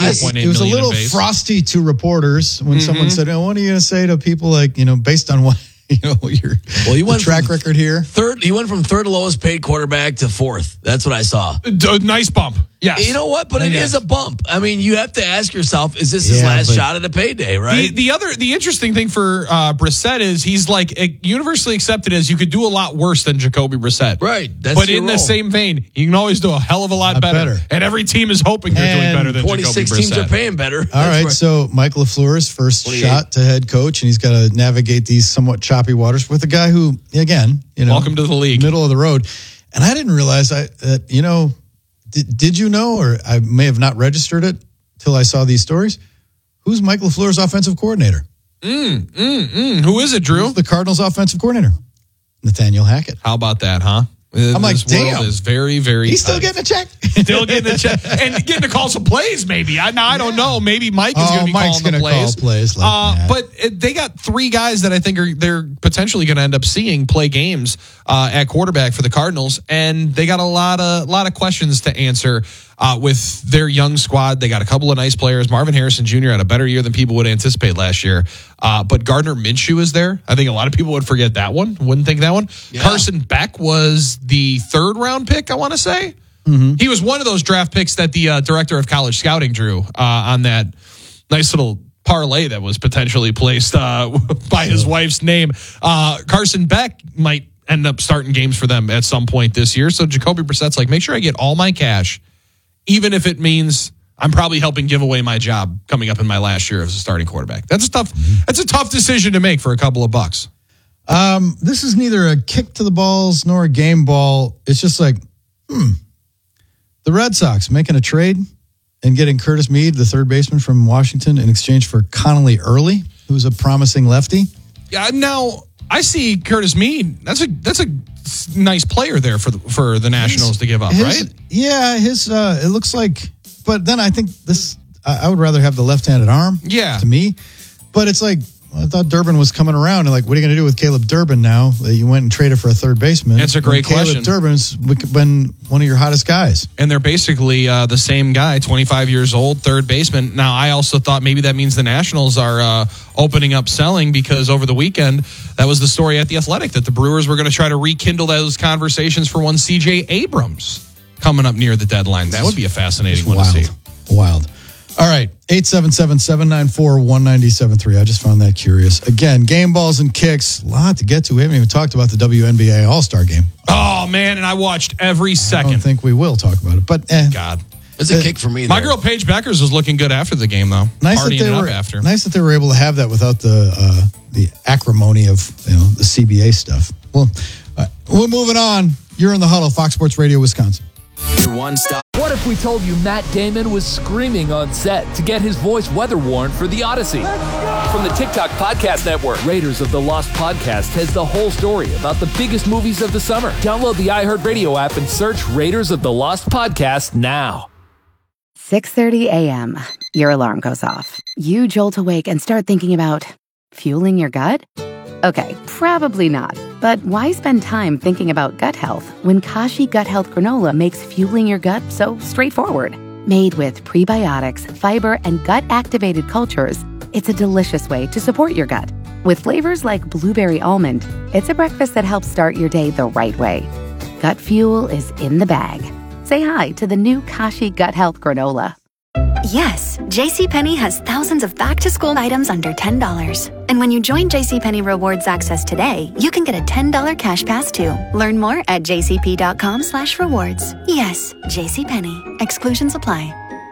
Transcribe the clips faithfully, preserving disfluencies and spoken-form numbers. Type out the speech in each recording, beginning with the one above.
was, point eight it was a million little in base. frosty to reporters when Mm-hmm. someone said, oh, what are you going to say to people like, you know, based on what, you know, your Well, he went track from record here? Third, he went from third to lowest paid quarterback to fourth. That's what I saw. D- nice bump. Yes. You know what? But it Yes. is a bump. I mean, you have to ask yourself, is this his Yeah, last but- shot at a payday, right? The, the other, the interesting thing for uh, Brissett is he's like universally accepted as you could do a lot worse than Jacoby Brissett. Right. That's But your in the role. same vein, you can always do a hell of a lot Lot better. better. And every team is hoping they're doing And better than Jacoby twenty-six Brissett. teams are paying better. All That's right, where- so Mike LaFleur's first twenty-eight. shot to head coach, and he's got to navigate these somewhat choppy waters with a guy who, again, you know, Welcome to the league. middle of the road. And I didn't realize I, that, you know, did, did you know, or I may have not registered it till I saw these stories, who's Mike LaFleur's offensive coordinator? Mm, mm, mm. Who is it, Drew? Who's the Cardinals' offensive coordinator? Nathaniel Hackett. How about that, huh? I'm like, this damn. world is very, very He's still tight. getting a check. Still getting a check and getting to call some plays. Maybe I, now I don't know. Maybe Mike is Oh, going to be Mike's calling the gonna plays. call plays like uh, that. but it, they got three guys that I think are they're potentially going to end up seeing play games uh, at quarterback for the Cardinals, and they got a lot of lot of questions to answer uh, with their young squad. They got a couple of nice players. Marvin Harrison Junior had a better year than people would anticipate last year, uh, but Gardner Minshew is there. I think a lot of people would forget that one. Wouldn't think that one. Yeah. Carson Beck was the third round pick, I want to say. He was one of those draft picks that the uh, director of college scouting drew uh, on that nice little parlay that was potentially placed uh, by his wife's name. Uh, Carson Beck might end up starting games for them at some point this year. So Jacoby Brissett's like, make sure I get all my cash, even if it means I'm probably helping give away my job coming up in my last year as a starting quarterback. That's a tough, that's a tough decision to make for a couple of bucks. Um, this is neither a kick to the balls nor a game ball. It's just like, hmm. The Red Sox making a trade and getting Curtis Mead, the third baseman from Washington, in exchange for Connolly Early, who's a promising lefty. Yeah, now I see Curtis Mead. That's a that's a nice player there for the, for the Nationals His- to give up, his- right? Yeah, his uh, it looks like, but then I think this, I, I would rather have the left-handed arm. Yeah. To me, but it's like, I thought Durbin was coming around, and like, what are you going to do with Caleb Durbin now that you went and traded for a third baseman? That's a great when question. Caleb Durbin's been one of your hottest guys. And they're basically uh, the same guy, twenty-five years old, third baseman. Now, I also thought maybe that means the Nationals are uh, opening up selling, because over the weekend, that was the story at The Athletic, that the Brewers were going to try to rekindle those conversations for one C J Abrams coming up near the deadline. That would be a fascinating one Wild. to see. Wild. All right. eight seven seven, seven nine four, one nine seven three. I just found that curious. Again, game balls and kicks. A lot to get to. We haven't even talked about the W N B A All-Star game. Oh, man, and I watched every I second. don't think we will talk about it, but eh. God. It's a kick for me. My there. girl Paige Beckers was looking good after the game, though. Nice that Partying they it up were after. nice that they were able to have that without the uh, the acrimony of, you know, the C B A stuff. Well, uh, we're moving on. You're in the huddle, Fox Sports Radio, Wisconsin. Your one stop. What if we told you Matt Damon was screaming on set to get his voice weather worn for The Odyssey? From the TikTok Podcast Network, Raiders of the Lost Podcast has the whole story about the biggest movies of the summer. Download the iHeartRadio app and search Raiders of the Lost Podcast now. six thirty a.m. Your alarm goes off. You jolt awake and start thinking about fueling your gut? Okay, probably not. But why spend time thinking about gut health when Kashi Gut Health Granola makes fueling your gut so straightforward? Made with prebiotics, fiber, and gut-activated cultures, it's a delicious way to support your gut. With flavors like blueberry almond, it's a breakfast that helps start your day the right way. Gut fuel is in the bag. Say hi to the new Kashi Gut Health Granola. Yes, JCPenney has thousands of back-to-school items under ten dollars. And when you join JCPenney Rewards Access today, you can get a ten dollars cash pass too. Learn more at jcp.com slash rewards. Yes, JCPenney. Exclusions apply.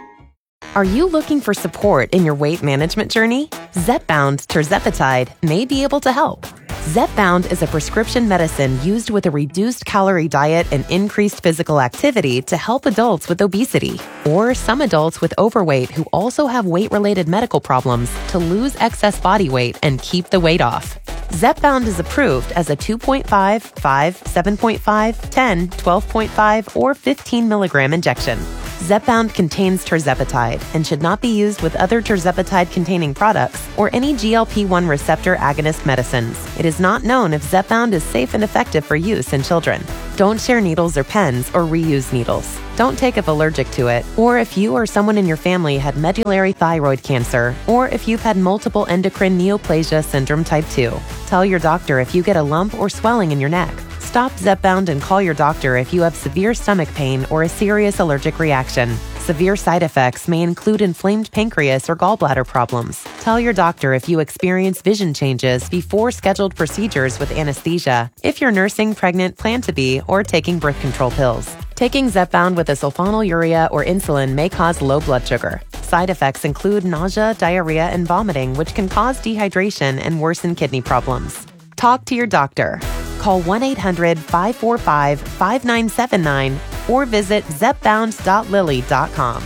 Are you looking for support in your weight management journey? Zepbound tirzepatide may be able to help. Zepbound is a prescription medicine used with a reduced calorie diet and increased physical activity to help adults with obesity or some adults with overweight who also have weight-related medical problems to lose excess body weight and keep the weight off. Zepbound is approved as a two point five, five, seven point five, ten, twelve point five, or fifteen milligram injection. Zepbound contains tirzepatide and should not be used with other tirzepatide-containing products or any G L P one receptor agonist medicines. It is not known if Zepbound is safe and effective for use in children. Don't share needles or pens or reuse needles. Don't take if allergic to it, or if you or someone in your family had medullary thyroid cancer, or if you've had multiple endocrine neoplasia syndrome type two. Tell your doctor if you get a lump or swelling in your neck. Stop Zepbound and call your doctor if you have severe stomach pain or a serious allergic reaction. Severe side effects may include inflamed pancreas or gallbladder problems. Tell your doctor if you experience vision changes before scheduled procedures with anesthesia, if you're nursing, pregnant, plan to be, or taking birth control pills. Taking Zepbound with a sulfonylurea or insulin may cause low blood sugar. Side effects include nausea, diarrhea, and vomiting, which can cause dehydration and worsen kidney problems. Talk to your doctor. Call one eight hundred five four five five nine seven nine or visit zepbound dot lilly dot com.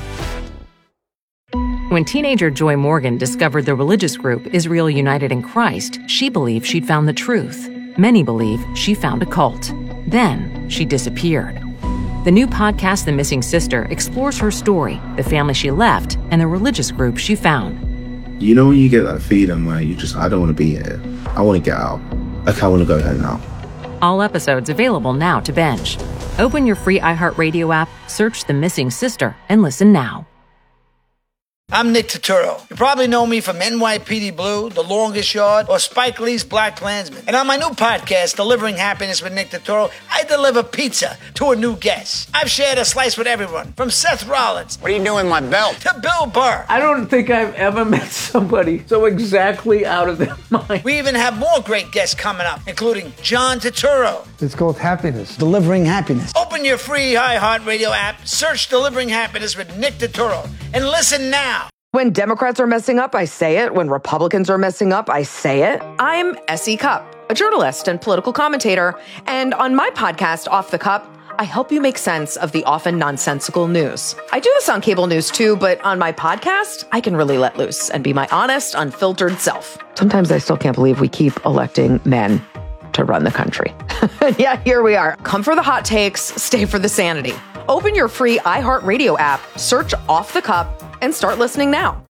When teenager Joy Morgan discovered the religious group Israel United in Christ, she believed she'd found the truth. Many believe she found a cult. Then she disappeared. The new podcast, The Missing Sister, explores her story, the family she left, and the religious group she found. You know when you get that feeling where you just, I don't want to be here. I want to get out. Like, I want to go home now. All episodes available now to binge. Open your free iHeartRadio app, search The Missing Sister, and listen now. I'm Nick Turturro. You probably know me from N Y P D Blue, The Longest Yard, or Spike Lee's Black Klansman. And on my new podcast, Delivering Happiness with Nick Turturro, I deliver pizza to a new guest. I've shared a slice with everyone, from Seth Rollins. What are you doing with my belt? To Bill Burr. I don't think I've ever met somebody so exactly out of their mind. We even have more great guests coming up, including John Turturro. It's called Happiness. Delivering Happiness. Open your free iHeartRadio app, search Delivering Happiness with Nick Turturro, and listen now. When Democrats are messing up, I say it. When Republicans are messing up, I say it. I'm Essie Cupp, a journalist and political commentator. And on my podcast, Off the Cup, I help you make sense of the often nonsensical news. I do this on cable news too, but on my podcast, I can really let loose and be my honest, unfiltered self. Sometimes I still can't believe we keep electing men to run the country. Yeah, here we are. Come for the hot takes, stay for the sanity. Open your free iHeartRadio app, search Off the Cup, and start listening now.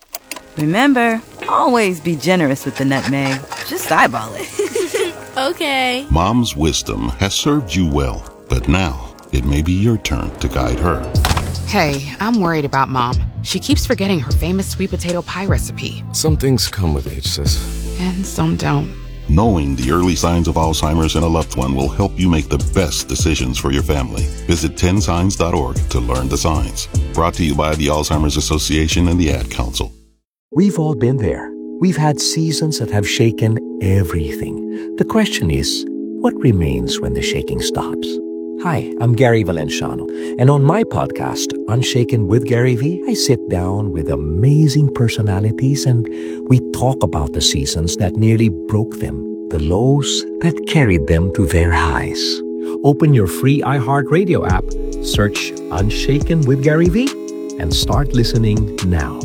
Remember, always be generous with the nutmeg. Just eyeball it. Okay. Mom's wisdom has served you well, but now it may be your turn to guide her. Hey, I'm worried about Mom. She keeps forgetting her famous sweet potato pie recipe. Some things come with age, sis. And some don't. Knowing the early signs of Alzheimer's in a loved one will help you make the best decisions for your family. Visit ten signs dot org to learn the signs. Brought to you by the Alzheimer's Association and the Ad Council. We've all been there. We've had seasons that have shaken everything. The question is, what remains when the shaking stops? Hi, I'm Gary Valenciano, and on my podcast, Unshaken with Gary V, I sit down with amazing personalities and we talk about the seasons that nearly broke them, the lows that carried them to their highs. Open your free iHeartRadio app, search Unshaken with Gary V, and start listening now.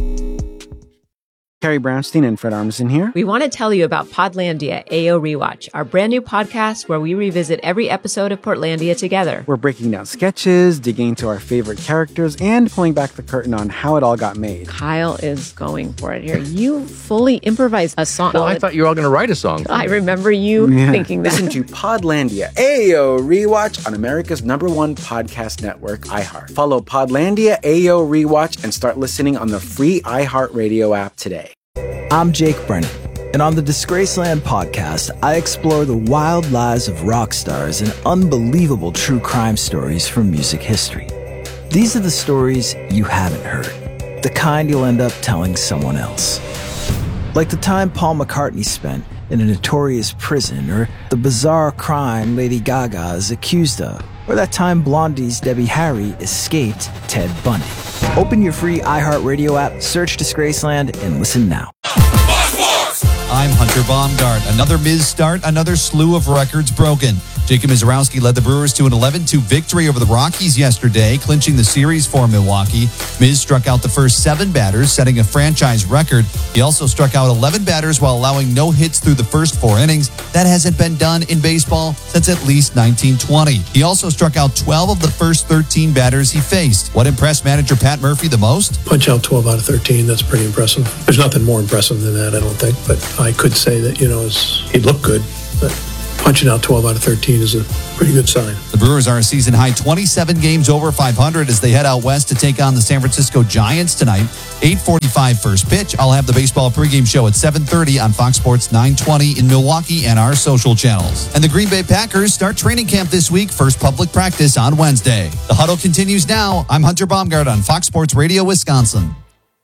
Carrie Brownstein and Fred Armisen here. We want to tell you about Podlandia A O Rewatch, our brand new podcast where we revisit every episode of Portlandia together. We're breaking down sketches, digging into our favorite characters, and pulling back the curtain on how it all got made. Kyle is going for it here. You fully improvised a song. Well, I thought you were all going to write a song. I remember you yeah. thinking that. Listen to Podlandia A O Rewatch on America's number one podcast network, iHeart. Follow Podlandia A O Rewatch and start listening on the free iHeartRadio app today. I'm Jake Brennan, and on the Disgraceland podcast, I explore the wild lives of rock stars and unbelievable true crime stories from music history. These are the stories you haven't heard, the kind you'll end up telling someone else. Like the time Paul McCartney spent in a notorious prison, or the bizarre crime Lady Gaga is accused of, or that time Blondie's Debbie Harry escaped Ted Bundy. Open your free iHeartRadio app, search Disgraceland, and listen now. I'm Hunter Baumgart. Another Miz start, another slew of records broken. Jacob Mizorowski led the Brewers to an eleven two victory over the Rockies yesterday, clinching the series for Milwaukee. Miz struck out the first seven batters, setting a franchise record. He also struck out eleven batters while allowing no hits through the first four innings. That hasn't been done in baseball since at least nineteen twenty. He also struck out twelve of the first thirteen batters he faced. What impressed manager Pat Murphy the most? Punch out twelve out of thirteen. That's pretty impressive. There's nothing more impressive than that, I don't think. But I could say that, you know, he looked good, but punching out twelve out of thirteen is a pretty good sign. The Brewers are a season high twenty-seven games over five hundred as they head out west to take on the San Francisco Giants tonight. eight forty-five first pitch. I'll have the baseball pregame show at seven thirty on Fox Sports nine twenty in Milwaukee and our social channels. And the Green Bay Packers start training camp this week. First public practice on Wednesday. The Huddle continues now. I'm Hunter Baumgart on Fox Sports Radio Wisconsin.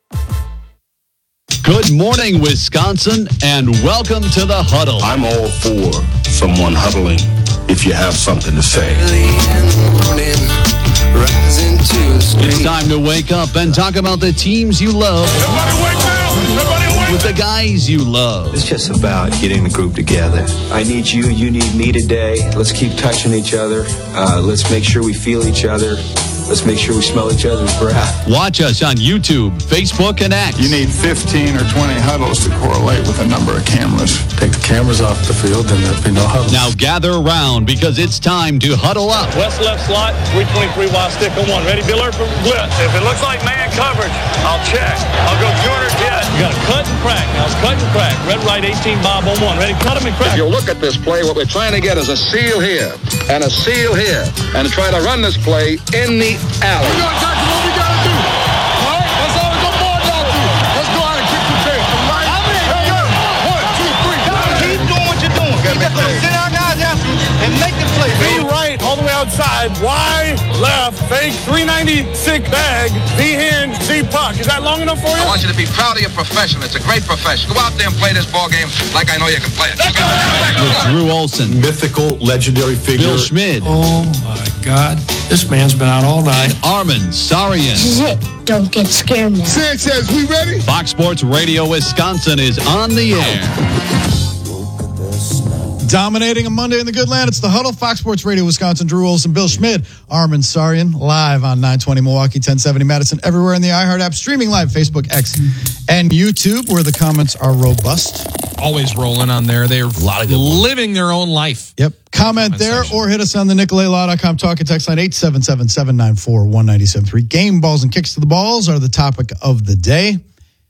Good morning, Wisconsin, and welcome to the Huddle. I'm all for someone huddling if you have something to say. It's time to wake up and talk about the teams you love. Everybody wake up! Everybody wake up! With the guys you love. It's just about getting the group together. I need you, you need me today. Let's keep touching each other. Uh, let's make sure we feel each other. Let's make sure we smell each other's breath. Watch us on YouTube, Facebook, and X. You need fifteen or twenty huddles to correlate with a number of cameras. Take the cameras off the field, then there'll be no huddle. Now gather around because it's time to huddle up. West left slot, three twenty-three wide stick on one. Ready, Biller for blitz. If it looks like man coverage, I'll check. I'll go two hundred jet. You got to cut and crack. Now it's cut and crack. Red, right, eighteen, Bob on one. Ready, cut him and crack. If you look at this play, what we're trying to get is a seal here and a seal here and try to run this play in the alley. Exactly what we gotta do. All right, that's all we got more y'all do. Let's go out and kick the tail. Right? Hey, go. One, two, three. Keep doing what you're doing. You got to sit our guys after and make the play. Be right, all the way outside. Wide, left, fake, three ninety-six bag, V hand, Z puck. Is that long enough for you? I want you to be proud of your profession. It's a great profession. Go out there and play this ball game like I know you can play it. With Drew Olson, mythical, legendary figure. Bill Schmid. Oh my God, this man's been out all night. Armin Sarian. This is it. Don't get scared now. Sanchez, we ready? Fox Sports Radio Wisconsin is on the air. Dominating a Monday in the good land. It's the Huddle, Fox Sports Radio Wisconsin. Drew Olson, Bill Schmid, Armin Sarian, live on nine twenty Milwaukee, ten seventy Madison, everywhere in the iHeart app, streaming live, Facebook, X, and YouTube, where the comments are robust. Always rolling on there. They're a lot of living their own life. Yep. Comment there or hit us on the Nicolay Law dot com talk and text line eight seven seven, seven nine four, one nine seven three. Game balls and kicks to the balls are the topic of the day.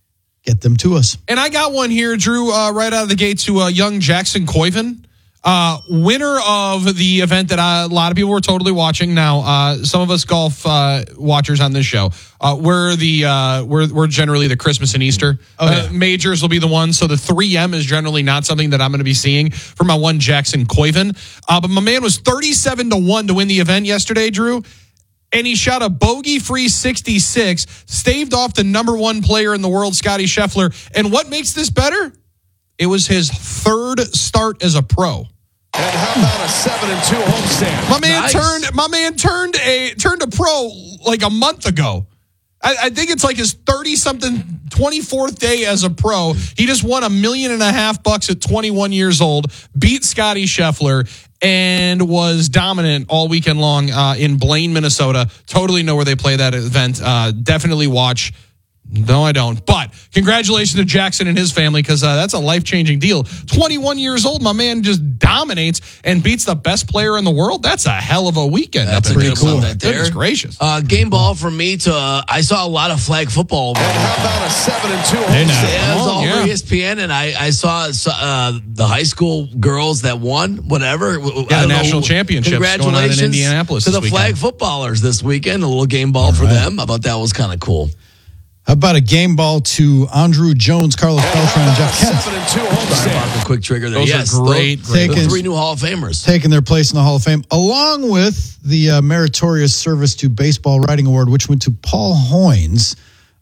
Get them to us. And I got one here, Drew, uh, right out of the gate to uh, young Jackson Koiven. Uh, winner of the event that I, a lot of people were totally watching. Now, uh, some of us golf uh, watchers on this show, uh, we're the uh, we're we're generally the Christmas and Easter okay. uh, majors will be the ones. So the three M is generally not something that I'm going to be seeing for my one Jackson Koiven. Uh, but my man was thirty-seven to one to win the event yesterday, Drew. And he shot a bogey-free sixty-six, staved off the number one player in the world, Scotty Scheffler. And what makes this better? It was his third start as a pro. And how about a seven and two homestand? My man Nice. turned. My man turned a turned a pro like a month ago. I, I think it's like his thirty something twenty-fourth day as a pro. He just won a million and a half bucks at twenty-one years old. Beat Scotty Scheffler and was dominant all weekend long uh, in Blaine, Minnesota. Totally know where they play that event. Uh, definitely watch. No, I don't. But congratulations to Jackson and his family because uh, that's a life-changing deal. twenty-one years old, my man just dominates and beats the best player in the world. That's a hell of a weekend. That's a pretty good cool. Right there. Goodness gracious. Uh, game ball for me to, uh, I saw a lot of flag football. And how about a seven and two Yeah, homestand? it was all yeah. over E S P N, and I, I saw uh, the high school girls that won, whatever. Yeah, the national championships going on in Congratulations Indianapolis to the this flag weekend. footballers this weekend. A little game ball for them. I thought that was kind of cool. How about a game ball to Andrew Jones, Carlos Beltran, and Jeff Kent? Seven and two Sorry homestand. about the quick trigger there. Those yes, are great, those, great the balls. three new Hall of Famers. Taking their place in the Hall of Fame, along with the uh, Meritorious Service to Baseball Writing Award, which went to Paul Hoynes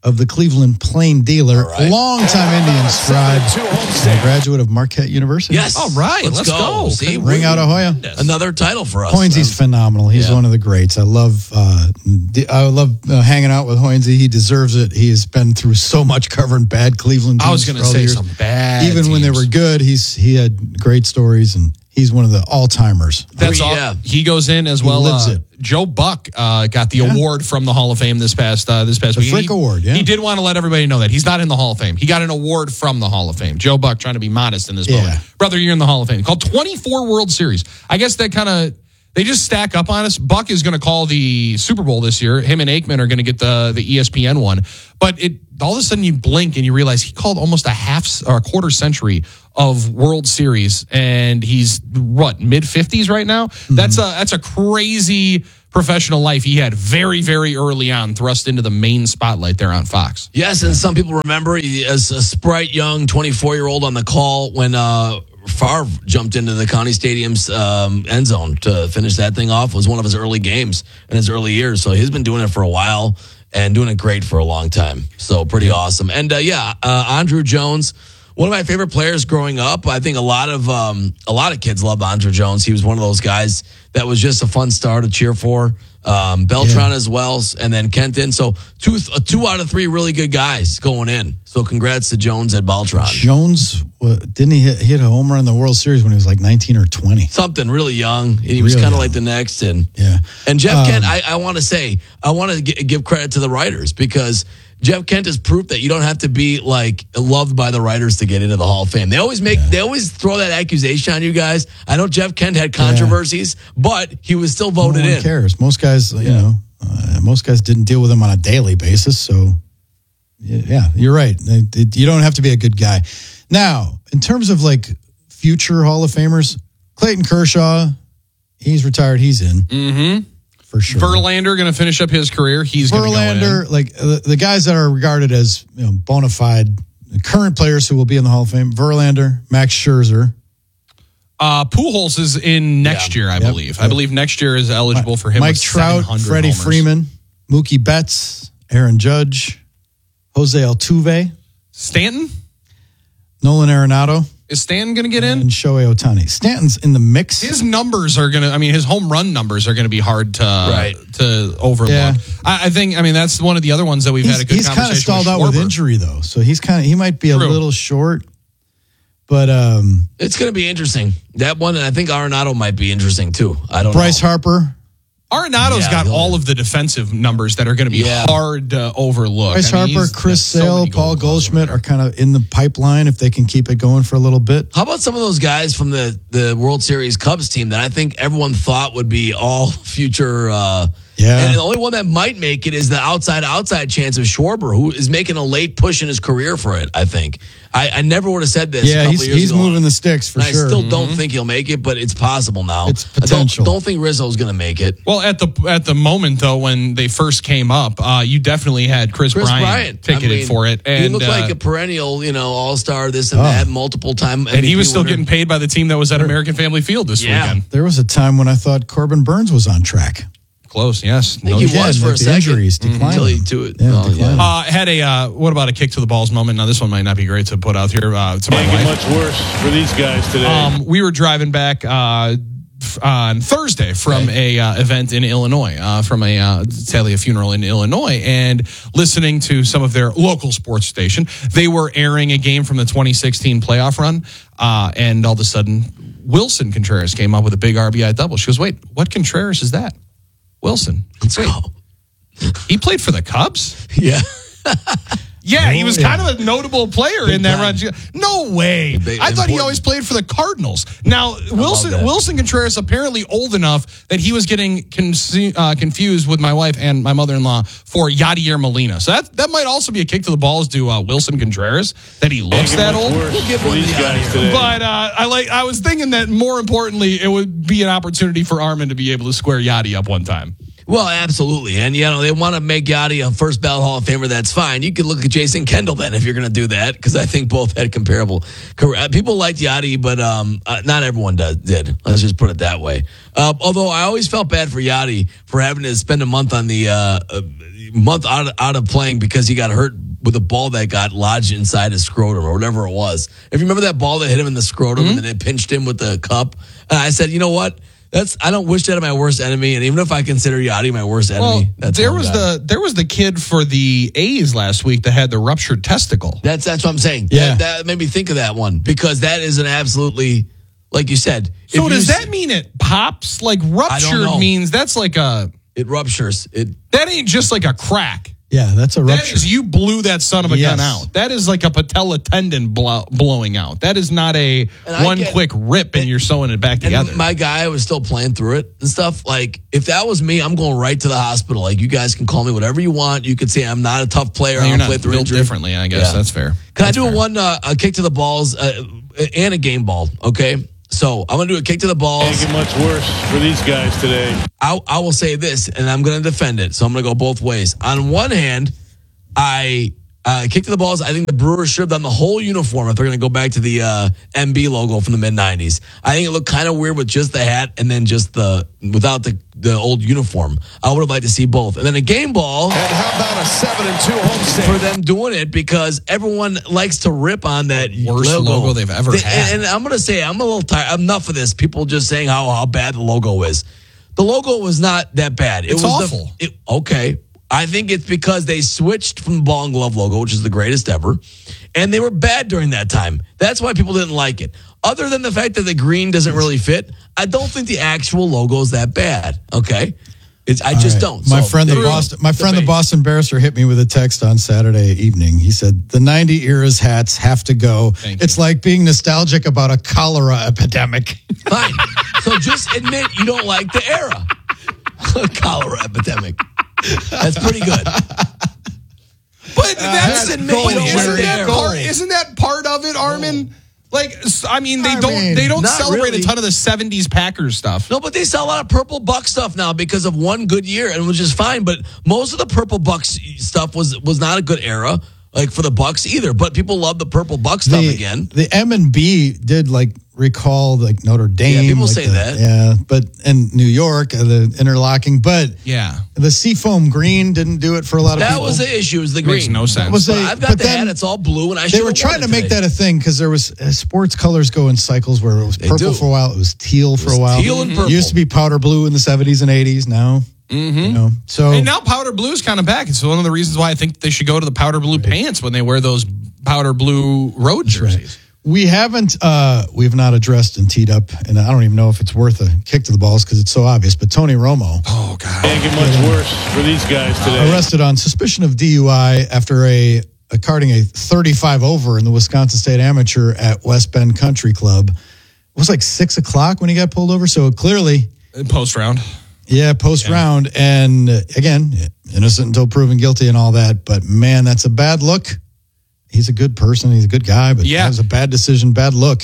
of the Cleveland Plain Dealer, right. longtime Indian scribe, and a graduate of Marquette University. Yes. All right, let's, let's go. go. See, Ring out Ahoya. Another title for us. Hoynesy's phenomenal. He's Yeah. one of the greats. I love uh, I love uh, hanging out with Hoynesy. He deserves it. He has been through so much covering bad Cleveland teams. I was going to for all the say years. some bad Even when they teams. were good, he's he had great stories, and he's one of the all-timers. That's all. yeah. He goes in as He well. lives Uh, it. Joe Buck uh, got the Yeah. award from the Hall of Fame this past uh, this past The week. Frick he, Award, yeah. He did want to let everybody know that he's not in the Hall of Fame. He got an award from the Hall of Fame. Joe Buck trying to be modest in this Yeah. moment. Brother, you're in the Hall of Fame. Called twenty-four World Series. I guess that kind of they just stack up on us. Buck is going to call the Super Bowl this year. Him and Aikman are going to get the the E S P N one. But it all of a sudden you blink and you realize he called almost a half or a quarter century of World Series, and he's what mid fifties right now. Mm-hmm. That's a that's a crazy professional life he had very very early on, thrust into the main spotlight there on Fox. Yes, and some people remember he, as a sprite young twenty-four-year-old on the call when uh, Favre jumped into the County Stadium's um, end zone to finish that thing off. It was one of his early games in his early years. So he's been doing it for a while and doing it great for a long time. So pretty awesome. And uh, yeah, uh, Andruw Jones, one of my favorite players growing up. I think a lot of um, a lot of kids love Andruw Jones. He was one of those guys that was just a fun star to cheer for. Um, Beltran as well, and then Kenton. So two uh, two out of three really good guys going in. So congrats to Jones at Beltran. Jones, uh, didn't he hit, hit a home run in the World Series when he was like nineteen or twenty? Something really young. He was Really kind of young. like the next. And Yeah. and Jeff Um, Kent, I, I want to say, I want to give credit to the writers because Jeff Kent is proof that you don't have to be like loved by the writers to get into the Hall of Fame. They always make, they always throw that accusation on you guys. I know Jeff Kent had controversies, but he was still voted no one in. cares. Most guys, you know, uh, most guys didn't deal with him on a daily basis. So, yeah, you're right. It- it- You don't have to be a good guy. Now, in terms of like future Hall of Famers, Clayton Kershaw, he's retired. He's in Mm-hmm. for sure. Verlander going to finish up his career. He's going to go in. Verlander, like uh, the guys that are regarded as you know, bona fide current players who will be in the Hall of Fame: Verlander, Max Scherzer. Uh, Pujols is in next year, I Yep. believe. I believe next year is eligible for him. Mike with Trout, seven hundred Freddie homers. Freeman, Mookie Betts, Aaron Judge, Jose Altuve, Stanton? Nolan Arenado, Is Stanton going to get in? and Shohei Ohtani. Stanton's in the mix. His numbers are going to, I mean, his home run numbers are going to be hard to Right. to overlook. Yeah. I, I think, I mean, that's one of the other ones that we've he's had a good he's kind of conversation stalled with out with Schwarber. injury, though. So he's kind of, he might be a True. little short. But um, It's going to be interesting. That one, and I think Arenado might be interesting too. I don't Bryce know. Harper, Arenado's Yeah, got he'll- all of the defensive numbers that are going to be Yeah. hard to overlook. Bryce I mean, Harper, he's Chris got so Sale, many Paul gold gloves Goldschmidt over are kind of in the pipeline if they can keep it going for a little bit. How about some of those guys from the, the World Series Cubs team that I think everyone thought would be all future? Uh, Yeah. And the only one that might make it is the outside outside chance of Schwarber, who is making a late push in his career for it. I think I, I never would have said this. a Yeah, couple he's years he's ago. moving the sticks for And sure. I still don't think he'll make it, but it's possible now. It's I don't- potential. Don't, think Rizzo's going to make it. Well, at the at the moment though, when they first came up, uh, you definitely had Chris, Chris Bryant, Bryant ticketed I mean, for it, and he looked uh, like a perennial, you know, all star, this and Oh. that, multiple time. and he was still winner. getting paid by the team that was at American Family Field this Yeah. weekend. There was a time when I thought Corbin Burns was on track. Close, yes. I think he Again, was for like a the second injuries until declining. he to it. Yeah, oh, declining. yeah. Uh, had a uh, what about a kick to the balls moment? Now this one might not be great to put out here uh, to my Can't wife. get much worse for these guys today. Um, we were driving back uh, f- on Thursday from a uh, event in Illinois, uh, from a uh, sadly a funeral in Illinois, and listening to some of their local sports station. They were airing a game from the twenty sixteen playoff run, uh, and all of a sudden, Wilson Contreras came up with a big R B I double. She goes, "Wait, what Contreras is that?" Wilson. Let's Wait, go. he played for the Cubs? Yeah. Yeah, he was Oh, yeah. kind of a notable player in that run. No way. Big- I thought he important. always played for the Cardinals. Now, Wilson that. Wilson Contreras apparently old enough that he was getting consu- uh, confused with my wife and my mother-in-law for Yadier Molina. So that that might also be a kick to the balls to uh, Wilson Contreras that he looks Can't get that much old. worse We'll give for one these the guys idea. today. But uh, I like. I was thinking that more importantly, it would be an opportunity for Armin to be able to square Yadi up one time. Well, absolutely. And, you know, they want to make Yachty a first ballot Hall of Famer. That's fine. You could look at Jason Kendall then if you're going to do that, because I think both had comparable career. People liked Yachty, but um, uh, not everyone does, did. Let's just put it that way. Uh, although I always felt bad for Yachty for having to spend a month on the uh, a month out of, out of playing because he got hurt with a ball that got lodged inside his scrotum or whatever it was. If you remember that ball that hit him in the scrotum mm-hmm. and then it pinched him with the cup, and I said, you know what? That's I don't wish that on my worst enemy, and even if I consider Yachty my worst enemy, well, that's there was guy. the there was the kid for the A's last week that had the ruptured testicle. That's that's what I'm saying. Yeah, that, that made me think of that one because that is an absolutely, like you said. So does that mean it pops? Like ruptured means that's like a it ruptures. It that ain't just like a crack. Yeah, that's a rupture. That is, you blew that son of a yes. gun out. That is like a patella tendon blow, blowing out. That is not a one get, quick rip and, and you're sewing it back together. My guy was still playing through it and stuff. Like, if that was me, I'm going right to the hospital. Like, you guys can call me whatever you want. You could say I'm not a tough player. No, I you're not play through built injury. differently, I guess. Yeah. That's fair. Can that's I do fair. a one uh, a kick to the balls uh, and a game ball? Okay. So I'm going to do a kick to the balls. Can't get much worse for these guys today. I, I will say this, and I'm going to defend it. So I'm going to go both ways. On one hand, I uh, kick to the balls. I think the Brewers should have done the whole uniform if they're going to go back to the uh, M B logo from the mid nineties. I think it looked kind of weird with just the hat and then just the without the, the old uniform. I would have liked to see both. And then a game ball. And how about a seven and two home state for them doing it because everyone likes to rip on that worst logo, logo they've ever they, had. And, and I'm going to say I'm a little tired. Enough of this. People just saying how how bad the logo is. The logo was not that bad. It it's was awful. The, it, okay. I think it's because they switched from the ball and glove logo, which is the greatest ever, and they were bad during that time. That's why people didn't like it. Other than the fact that the green doesn't really fit, I don't think the actual logo is that bad. Okay, it's, I All just right. don't. My so, friend, the Boston, my friend, the Boston Barrister, hit me with a text on Saturday evening. He said the ninety eras hats have to go. Thank it's you. like being nostalgic about a cholera epidemic. Fine. So just admit you don't like the era. Cholera epidemic. That's pretty good. But that's uh, but isn't, that part, isn't that part of it, Armin? Like, I mean, they I don't mean, they don't celebrate really. a ton of the seventies Packers stuff. No, but they sell a lot of Purple Buck stuff now because of one good year, and which is fine. But most of the Purple Bucks stuff was was not a good era, like for the Bucks either. But people love the Purple Buck stuff the, again. The M and B did like recall like Notre Dame. Yeah, people like say the, that. Yeah, but in New York, uh, the interlocking. But yeah, the seafoam green didn't do it for a lot of that people. That was the issue. Is the green makes no sense. Was a, a, I've got but the then hat. It's all blue, and I they were trying to make today. that a thing because there was uh, sports colors go in cycles where it was They purple do. for a while, it was teal for was a while. teal and purple. It used to be powder blue in the seventies and eighties. Now, Mm-hmm. you know, so and now powder blue is kind of back. It's one of the reasons why I think they should go to the powder blue right. pants when they wear those powder blue road jerseys. Right. We haven't, uh, we have not addressed and teed up, and I don't even know if it's worth a kick to the balls because it's so obvious. But Tony Romo, oh god, can't get much worse for these guys today. Arrested on suspicion of D U I after a, a carding a thirty-five over in the Wisconsin State Amateur at West Bend Country Club. It was like six o'clock when he got pulled over. So clearly, post round. Yeah, post round, yeah. And uh, again, innocent until proven guilty and all that. But man, that's a bad look. He's a good person. He's a good guy, but yeah. that was a bad decision, bad look.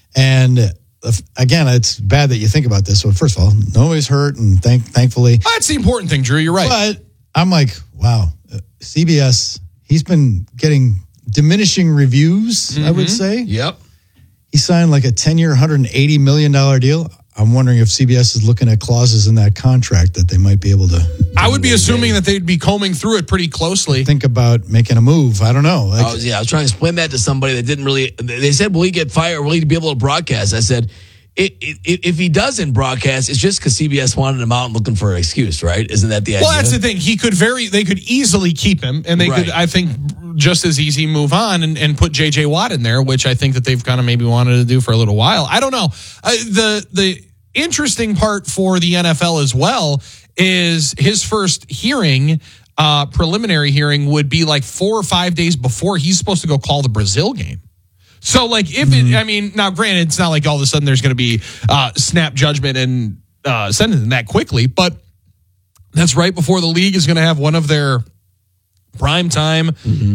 And uh, again, it's bad that you think about this. So first of all, nobody's hurt, and thank thankfully, that's the important thing, Drew. You're right. But I'm like, wow, uh, C B S. He's been getting diminishing reviews. Mm-hmm. I would say. Yep. He signed like a ten-year, one hundred eighty million dollars deal. I'm wondering if C B S is looking at clauses in that contract that they might be able to. I would be assuming that they'd be combing through it pretty closely. Think about making a move. I don't know. Like, I was, yeah, I was trying to explain that to somebody that didn't really. They said, "Will he get fired? Will he be able to broadcast?" I said, it, it, "If he doesn't broadcast, it's just because C B S wanted him out and looking for an excuse, right? Isn't that the idea?" Well, that's the thing. He could very. They could easily keep him, and they Right. could, I think, just as easy move on and, and put J J Watt in there, which I think that they've kind of maybe wanted to do for a little while. I don't know. Uh, the the interesting part for the N F L as well is his first hearing, uh, preliminary hearing, would be like four or five days before he's supposed to go call the Brazil game. So, like, if it, I mean, now granted, it's not like all of a sudden there's going to be uh, snap judgment and uh, sentencing that quickly, but that's right before the league is going to have one of their prime time mm-hmm.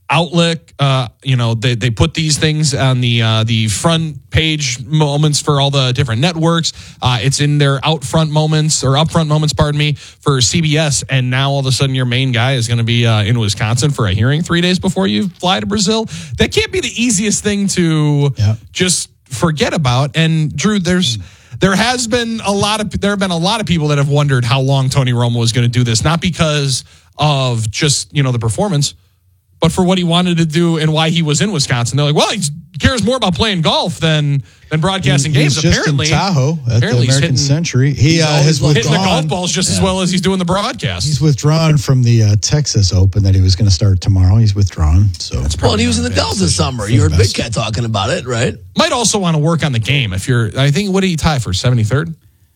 Outlook, uh, you know, they, they put these things on the uh, the front page moments for all the different networks. Uh, it's in their out front moments or upfront moments, pardon me, for C B S. And now all of a sudden your main guy is going to be uh, in Wisconsin for a hearing three days before you fly to Brazil. That can't be the easiest thing to yeah. just forget about. And Drew, there's there has been a lot of there have been a lot of people that have wondered how long Tony Romo was going to do this, not because of just, you know, the performance, but for what he wanted to do and why he was in Wisconsin. They're like, well, he cares more about playing golf than than broadcasting he, games. He's just apparently, in Tahoe at apparently the American hitting, Century. He uh, has hitting withdrawn. the golf balls just yeah. as well as he's doing the broadcast. He's withdrawn from the uh, Texas Open that he was going to start tomorrow. He's withdrawn. So That's well, and he was in the Dells this summer. You heard Big Cat talking about it, right? Might also want to work on the game. If you're, I think, what did he tie for? seventy-third?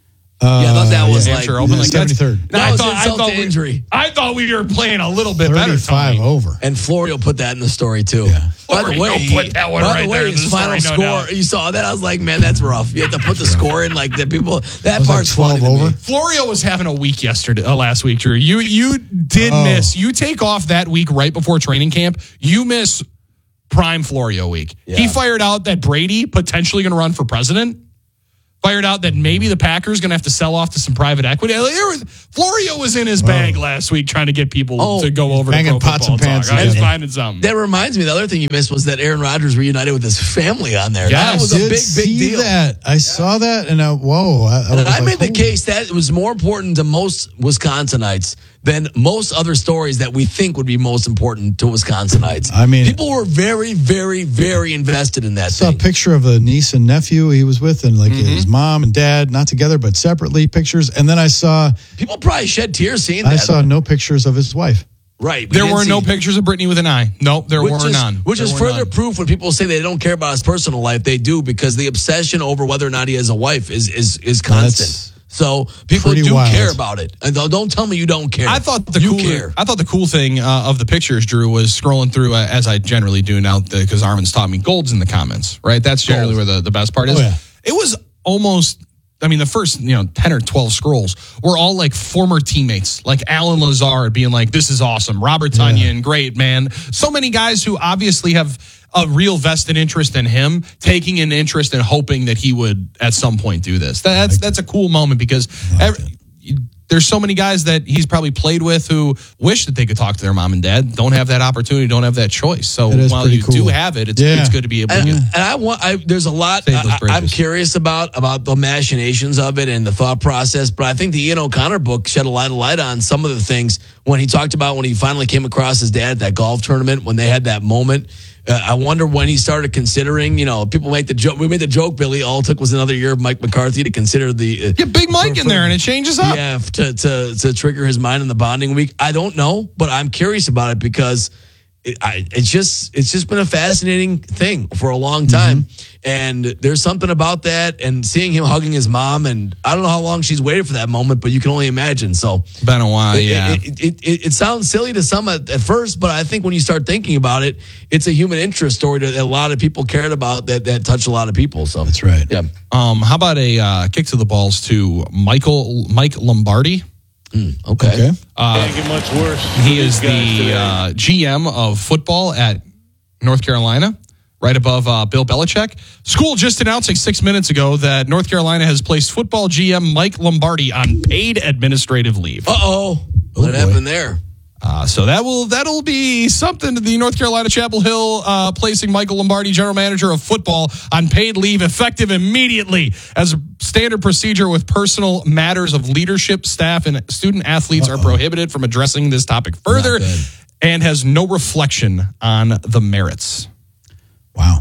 Uh, yeah, I thought that was like Open, like seventy-third. No, no, I thought, I thought we, injury. I thought we were playing a little bit better. thirty-five over. And Florio put that in the story too. Yeah. By the way, he, put that one by right the way, there in his the final story, score. no doubt. You saw that? I was like, man, that's rough. You have to put the score in like that. People that part's like twelve funny to over. me. Florio was having a week yesterday, uh, last week, Drew. You you did oh. miss. You take off that week right before training camp. You miss prime Florio week. Yeah. He fired out that Brady potentially going to run for president. Fired out that maybe the Packers going to have to sell off to some private equity. Was, Florio was in his bag oh. last week trying to get people oh, to go over to Pro pots Football and pants Talk. I was again. finding something. That reminds me, the other thing you missed was that Aaron Rodgers reunited with his family on there. Yeah, that was I a did big, see big deal. That. I saw that and I, whoa. I, I, and was I like, made the holy. case that it was more important to most Wisconsinites than most other stories that we think would be most important to Wisconsinites. I mean, people were very, very, very invested in that. I saw thing. a picture of a niece and nephew he was with, and like mm-hmm. his mom and dad, not together but separately, pictures. And then I saw people probably shed tears seeing I that. saw no pictures of his wife. Right. There were see, no pictures of Brittany with an eye. Nope, there which were is, none. Which there is further none. proof when people say they don't care about his personal life. They do, because the obsession over whether or not he has a wife is is is constant. That's so people do wild. care about it. And don't, don't tell me you don't care. I thought the you cool, care. I thought the cool thing uh, of the pictures, Drew, was scrolling through uh, as I generally do now because Armin's taught me. Gold's in the comments, right? That's generally Gold. where the, the best part is. Oh, yeah. It was almost. I mean, the first, you know, ten or twelve scrolls were all like former teammates, like Alan Lazard being like, this is awesome. Robert Tonyan, yeah. great, man. So many guys who obviously have a real vested interest in him, taking an interest and hoping that he would at some point do this. That's that's a cool moment because every, there's so many guys that he's probably played with who wish that they could talk to their mom and dad, don't have that opportunity, don't have that choice. So while you cool. do have it, it's, yeah. it's good to be able and, to get. And I want, I, there's a lot I, I'm curious about, about the machinations of it and the thought process, but I think the Ian O'Connor book shed a lot of light on some of the things when he talked about when he finally came across his dad at that golf tournament, when they had that moment. Uh, I wonder when he started considering, you know, people make the joke. We made the joke, Billy, all it took was another year of Mike McCarthy to consider the. Uh, Get Big Mike for, in there and it changes up. Yeah, to, to, to trigger his mind in the bonding week. I don't know, but I'm curious about it because it, I, it's just it's just been a fascinating thing for a long time. Mm-hmm. And there's something about that and seeing him hugging his mom. And I don't know how long she's waited for that moment, but you can only imagine. So been a while, it, yeah. It, it, it, it sounds silly to some at, at first, but I think when you start thinking about it, it's a human interest story that a lot of people cared about that, that touched a lot of people. So that's right. Yeah. Um, how about a uh, kick to the balls to Michael Mike Lombardi? Mm, okay. okay. Uh, Can't get much worse. He is the uh, G M of football at North Carolina, right above uh, Bill Belichick. School just announced like six minutes ago that North Carolina has placed football G M Mike Lombardi on paid administrative leave. Uh-oh. What boy. happened there? Uh, so that will that'll be something to the North Carolina Chapel Hill uh, placing Michael Lombardi, general manager of football, on paid leave effective immediately as a standard procedure with personal matters of leadership, staff, and student athletes Uh-oh. are prohibited from addressing this topic further and has no reflection on the merits. Wow.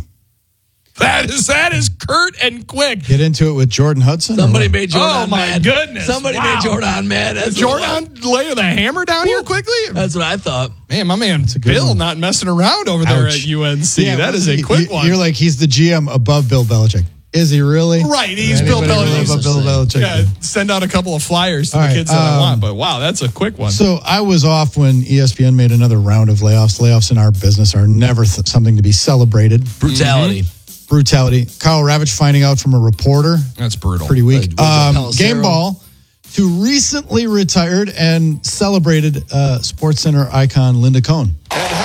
That is that is curt and quick. Get into it with Jordan Hudson. Somebody made Jordan Oh, my mad. goodness. Somebody Wow. made Jordan mad. That's Jordan lay the hammer down here quickly? That's what I thought. Man, my man Bill one. not messing around over there Ouch. at U N C. Yeah, that is a he, quick you, one. You're like, he's the G M above Bill Belichick. Is he really? Right, he's Bill Anybody Belichick. above Bill Belichick. Yeah, send out a couple of flyers to All the right, kids that um, I want. But wow, that's a quick one. So I was off when E S P N made another round of layoffs. Layoffs in our business are never th- something to be celebrated. Brutality. Mm-hmm. Brutality. Kyle Ravitch finding out from a reporter. That's brutal. Pretty weak. Uh, Um, Game Ball, who recently retired and celebrated uh, Sports Center icon Linda Cohn. And how about a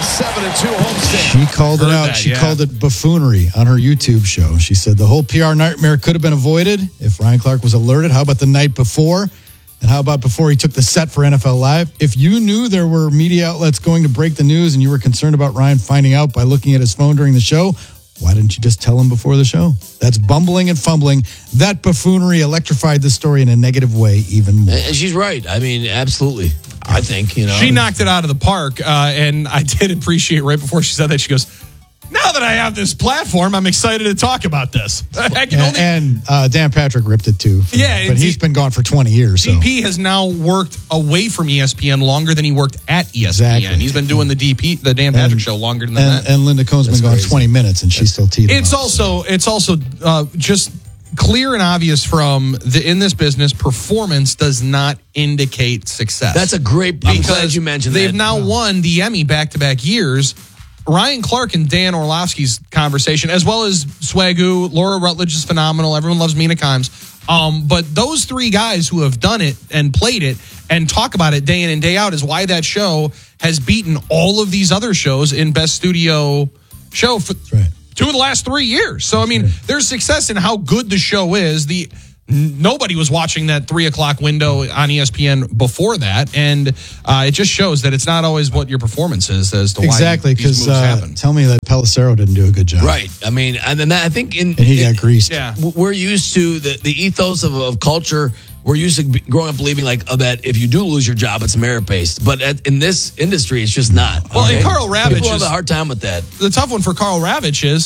a seven and two homestand. She called it Heard out. that, she yeah. called it buffoonery on her YouTube show. She said the whole P R nightmare could have been avoided if Ryan Clark was alerted. How about the night before? And how about before he took the set for N F L Live? If you knew there were media outlets going to break the news and you were concerned about Ryan finding out by looking at his phone during the show, why didn't you just tell him before the show? That's bumbling and fumbling. That buffoonery electrified the story in a negative way even more. And she's right. I mean, absolutely. I think, you know. She knocked it out of the park, uh, and I did appreciate right before she said that, she goes, now that I have this platform, I'm excited to talk about this. I can And, only, and uh, Dan Patrick ripped it too. Yeah, But it's- he's been gone for twenty years. So. D P has now worked away from E S P N longer than he worked at E S P N. Exactly. He's been doing the D P, the Dan Patrick And- show longer than And, that. and Linda Cohn's That's been gone crazy. twenty minutes and she's still teed him It's up. also it's also uh, just clear and obvious from the in this business, performance does not indicate success. That's a great, I'm glad you mentioned they've that. now won the Emmy back-to-back years. Ryan Clark and Dan Orlovsky's conversation, as well as Swagoo, Laura Rutledge is phenomenal. Everyone loves Mina Kimes. Um, but those three guys who have done it and played it and talk about it day in and day out is why that show has beaten all of these other shows in Best Studio Show for right. two of the last three years. So, I mean, there's success in how good the show is. The n- Nobody was watching that three o'clock window on E S P N before that. And uh, it just shows that it's not always what your performance is as to Exactly, why these because moves uh, happen. tell me that Pelissero didn't do a good job. Right. I mean, and then that, I think in. And he got greased. Yeah. w- We're used to the, the ethos of, of culture. We're used to be- growing up believing like uh, that if you do lose your job, it's merit based. But at, in this industry, it's just not. Well, and Carl Ravitch People have is- a hard time with that. The tough one for Carl Ravitch is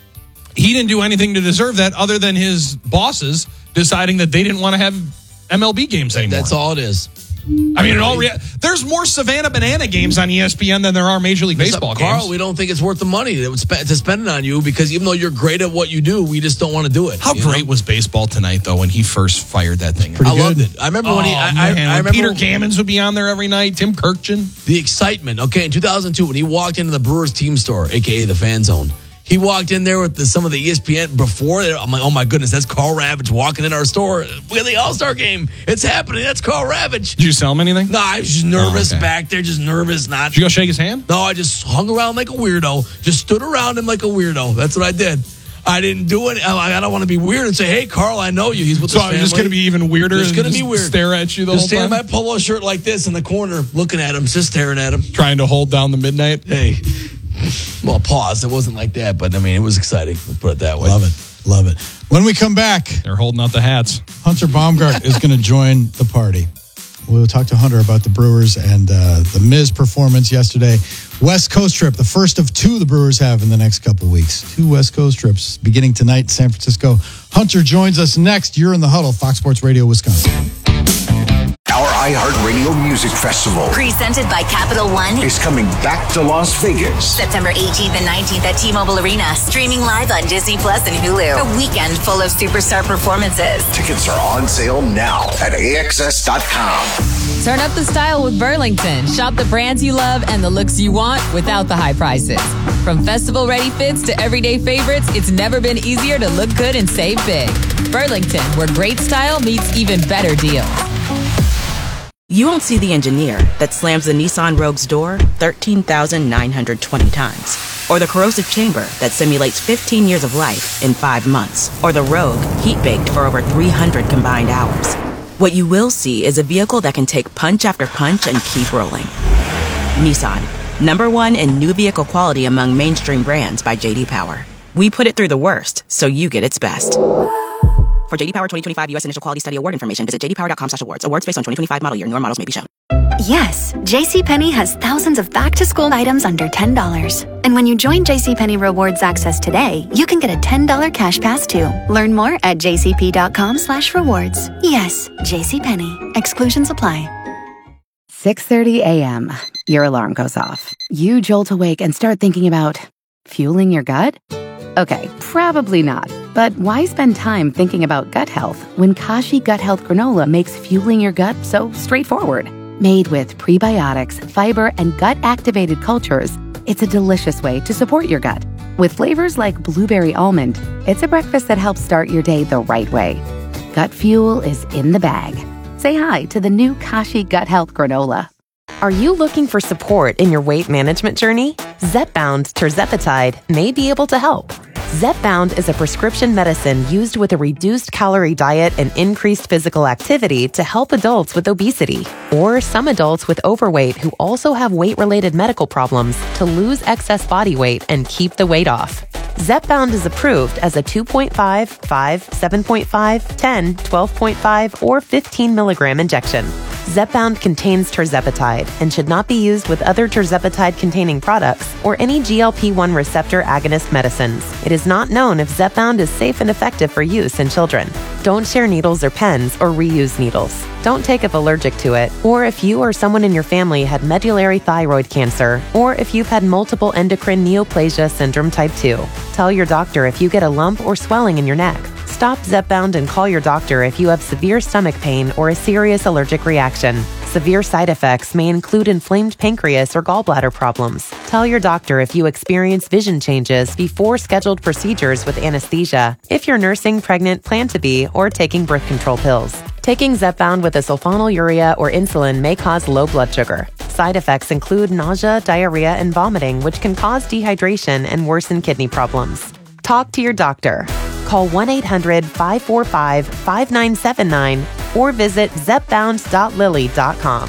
he didn't do anything to deserve that other than his bosses deciding that they didn't want to have M L B games anymore. That's all it is. I mean, in all rea- there's more Savannah Banana games on E S P N than there are Major League Baseball Carl, games. we don't think it's worth the money that would spe- to spend it on you because even though you're great at what you do, we just don't want to do it. How you great know? was baseball tonight, though, when he first fired that thing? Pretty I good. loved it. I remember when he. Oh, I, I, man, I when remember Peter Gammons would be on there every night. Tim Kirkjian. the excitement. Okay, in two thousand two, when he walked into the Brewers team store, aka the Fan Zone, he walked in there with the, some of the E S P N before. I'm like, oh my goodness, that's Carl Ravitch walking in our store. We had the All Star game. It's happening. That's Carl Ravitch. Did you sell him anything? No, I was just nervous Oh, okay. back there, just nervous, not. Did you go shake his hand? No, I just hung around like a weirdo. Just stood around him like a weirdo. That's what I did. I didn't do it. I I don't want to be weird and say, "Hey, Carl, I know you." He's with So his I'm just family. going to be even weirder. Just and gonna be just weird. Stare at you the Just whole stand in time. my polo shirt like this in the corner, looking at him, just staring at him. Trying to hold down the midnight. Hey, well, pause. It wasn't like that, but I mean, it was exciting. Let's put it that way. Love it. Love it. When we come back, They're holding out the hats. Hunter Baumgart is going to join the party. We'll talk to Hunter about the Brewers and uh, the Miz performance yesterday. West Coast trip, the first of two the Brewers have in the next couple weeks. Two West Coast trips beginning tonight in San Francisco. Hunter joins us next. You're in the Huddle, Fox Sports Radio, Wisconsin. Our iHeartRadio Music Festival Presented by Capital One is coming back to Las Vegas. September eighteenth and nineteenth at T-Mobile Arena. Streaming live on Disney Plus and Hulu. A weekend full of superstar performances. Tickets are on sale now at A X S dot com. Turn up the style with Burlington. Shop the brands you love and the looks you want without the high prices. From festival-ready fits to everyday favorites, it's never been easier to look good and save big. Burlington, where great style meets even better deals. You won't see the engineer that slams the Nissan Rogue's door thirteen thousand nine hundred twenty times. Or the corrosive chamber that simulates fifteen years of life in five months. Or the Rogue heat-baked for over three hundred combined hours. What you will see is a vehicle that can take punch after punch and keep rolling. Nissan, number one in new vehicle quality among mainstream brands by J D Power. We put it through the worst, so you get its best. For J D Power twenty twenty-five U S Initial Quality Study Award information, visit j d power dot com slash awards. Awards based on twenty twenty-five model year. Newer models may be shown. Yes, JCPenney has thousands of back-to-school items under ten dollars. And when you join JCPenney Rewards Access today, you can get a ten dollars cash pass too. Learn more at j c p dot com slash rewards. Yes, JCPenney. Exclusions apply. six thirty a.m. Your alarm goes off. You jolt awake and start thinking about fueling your gut? Okay, probably not. But why spend time thinking about gut health when Kashi Gut Health Granola makes fueling your gut so straightforward? Made with prebiotics, fiber, and gut-activated cultures, it's a delicious way to support your gut. With flavors like blueberry almond, it's a breakfast that helps start your day the right way. Gut fuel is in the bag. Say hi to the new Kashi Gut Health Granola. Are you looking for support in your weight management journey? Zepbound tirzepatide may be able to help. Zepbound is a prescription medicine used with a reduced calorie diet and increased physical activity to help adults with obesity or some adults with overweight who also have weight-related medical problems to lose excess body weight and keep the weight off. Zepbound is approved as a two point five, five, seven point five, ten, twelve point five, or fifteen milligram injection. Zepbound contains tirzepatide and should not be used with other tirzepatide-containing products or any G L P one receptor agonist medicines. It is not known if Zepbound is safe and effective for use in children. Don't share needles or pens or reuse needles. Don't take if allergic to it, or if you or someone in your family had medullary thyroid cancer, or if you've had multiple endocrine neoplasia syndrome type two. Tell your doctor if you get a lump or swelling in your neck. Stop Zepbound and call your doctor if you have severe stomach pain or a serious allergic reaction. Severe side effects may include inflamed pancreas or gallbladder problems. Tell your doctor if you experience vision changes before scheduled procedures with anesthesia, if you're nursing, pregnant, plan to be, or taking birth control pills. Taking Zepbound with a sulfonylurea or insulin may cause low blood sugar. Side effects include nausea, diarrhea, and vomiting, which can cause dehydration and worsen kidney problems. Talk to your doctor. Call one eight hundred, five four five, five nine seven nine or visit zepbound dot lilly dot com.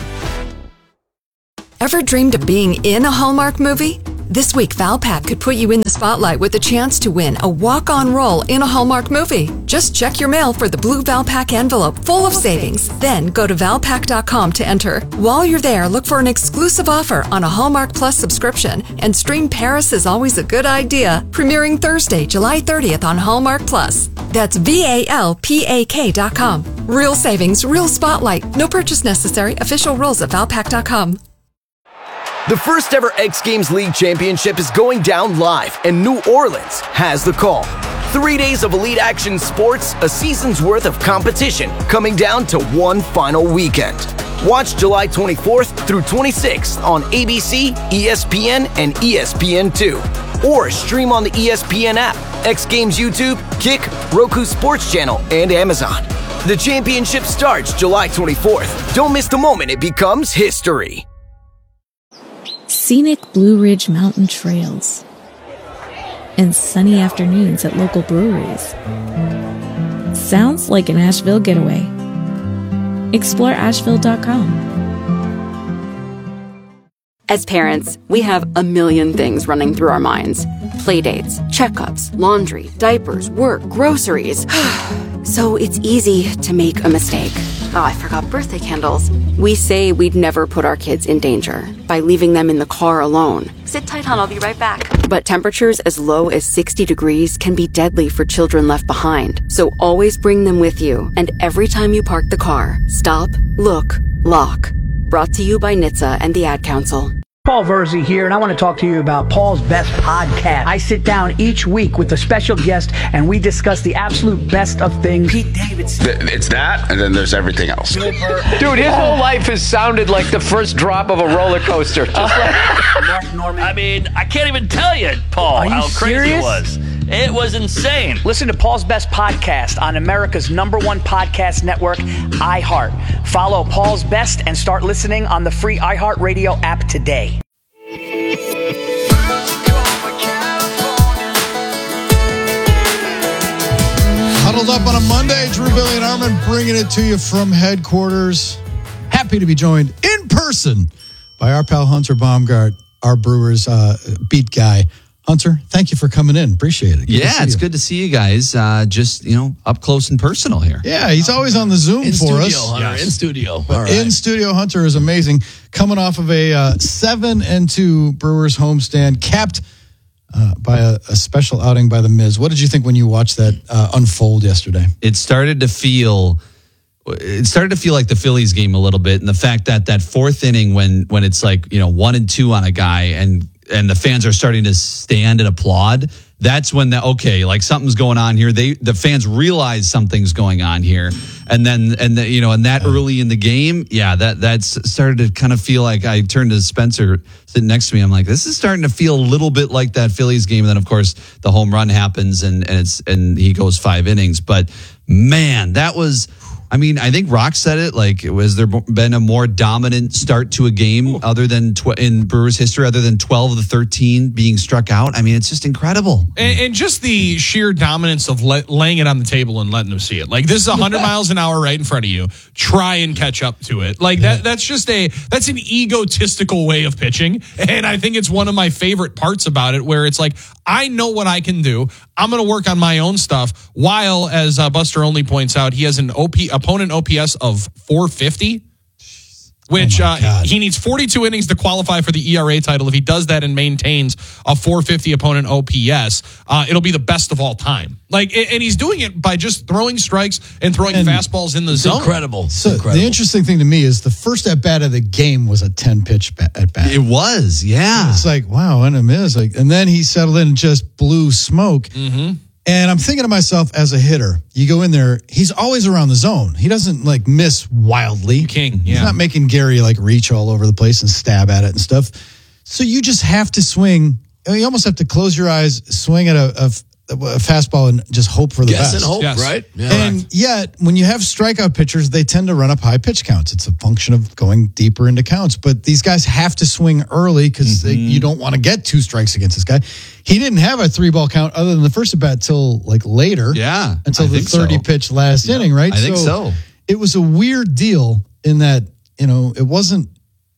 Ever dreamed of being in a Hallmark movie? This week, Valpak could put you in the spotlight with a chance to win a walk-on role in a Hallmark movie. Just check your mail for the blue Valpak envelope full of savings. Then go to valpak dot com to enter. While you're there, look for an exclusive offer on a Hallmark Plus subscription and stream Paris is Always a Good Idea, premiering Thursday, July thirtieth on Hallmark Plus. That's V A L P A K dot com. Real savings, real spotlight. No purchase necessary. Official rules at valpak dot com. The first ever X Games League Championship is going down live, and New Orleans has the call. Three days of elite action sports, a season's worth of competition, coming down to one final weekend. Watch July twenty-fourth through twenty-sixth on A B C, E S P N, and E S P N two. Or stream on the E S P N app, X Games YouTube, Kick, Roku Sports Channel, and Amazon. The championship starts July twenty-fourth. Don't miss the moment it becomes history. Scenic Blue Ridge Mountain trails and sunny afternoons at local breweries. Sounds like an Asheville getaway. Explore asheville dot com. As parents, we have a million things running through our minds. Playdates, checkups, laundry, diapers, work, groceries. So it's easy to make a mistake. Oh, I forgot birthday candles. We say we'd never put our kids in danger by leaving them in the car alone. Sit tight, hon, I'll be right back. But temperatures as low as sixty degrees can be deadly for children left behind. So always bring them with you. And every time you park the car, stop, look, lock. Brought to you by N H T S A and the Ad Council. Paul Verzi here, and I want to talk to you about Paul's Best Podcast. I sit down each week with a special guest, and we discuss the absolute best of things. Pete Davidson. It's that, and then there's everything else. Dude, his whole life has sounded like the first drop of a roller coaster. Just like Mark Norman. I mean, I can't even tell you, Paul, you how crazy serious? it was. It was insane. Listen to Paul's Best Podcast on America's number one podcast network, iHeart. Follow Paul's Best and start listening on the free iHeartRadio app today. Huddled up on a Monday, Drew, Billy, and Armin bringing it to you from headquarters. Happy to be joined in person by our pal Hunter Baumgart, our Brewers uh, beat guy. Hunter, thank you for coming in. Appreciate it. Good yeah, it's you. good to see you guys. Uh, just, you know, up close and personal here. Yeah, he's always on the Zoom in for studio, us. Hunter, Yes. In studio. All right. In studio, Hunter is amazing. Coming off of a uh, seven and two Brewers homestand, capped uh, by a, a special outing by the Miz. What did you think when you watched that uh, unfold yesterday? It started to feel... It started to feel like the Phillies game a little bit, and the fact that that fourth inning, when when it's like, you know, one and two on a guy, and and the fans are starting to stand and applaud. That's when the okay, like something's going on here. They the fans realize something's going on here, and then and the, you know, and that early in the game, yeah, that that's started to kind of feel like. I turned to Spencer sitting next to me. I'm like, this is starting to feel a little bit like that Phillies game. And then of course the home run happens, and and it's and he goes five innings. But man, that was. I mean, I think Rock said it. Like, has there been a more dominant start to a game Ooh. other than tw- in Brewers history, other than twelve of the thirteen being struck out? I mean, it's just incredible. And, and just the sheer dominance of let, laying it on the table and letting them see it. Like, this is one hundred miles an hour right in front of you. Try and catch up to it. Like, that. that's just a, that's an egotistical way of pitching. And I think it's one of my favorite parts about it, where it's like, I know what I can do. I'm going to work on my own stuff. While, as uh, Buster Only points out, he has an O P opponent O P S of four fifty, which oh uh, he needs forty-two innings to qualify for the E R A title. If he does that and maintains a four fifty opponent O P S, uh, it'll be the best of all time. Like, and he's doing it by just throwing strikes and throwing and fastballs in the it's zone. Incredible. So incredible. The interesting thing to me is the first at bat of the game was a ten pitch at bat. It was, yeah. It's like, wow, and it is like, and then he settled in and just blew smoke. Mm-hmm. And I'm thinking to myself, as a hitter, you go in there, he's always around the zone. He doesn't like miss wildly. King, yeah. He's not making Gary like reach all over the place and stab at it and stuff. So you just have to swing. You almost have to close your eyes, swing at a, a, a fastball, and just hope for the Guess best. and hope, Yes. right? Yeah. And yet, when you have strikeout pitchers, they tend to run up high pitch counts. It's a function of going deeper into counts. But these guys have to swing early because mm-hmm. you don't want to get two strikes against this guy. He didn't have a three ball count other than the first at bat till like later. Yeah. Until I the thirty so. pitch last yeah, inning, right? I think so. It was a weird deal in that, you know, it wasn't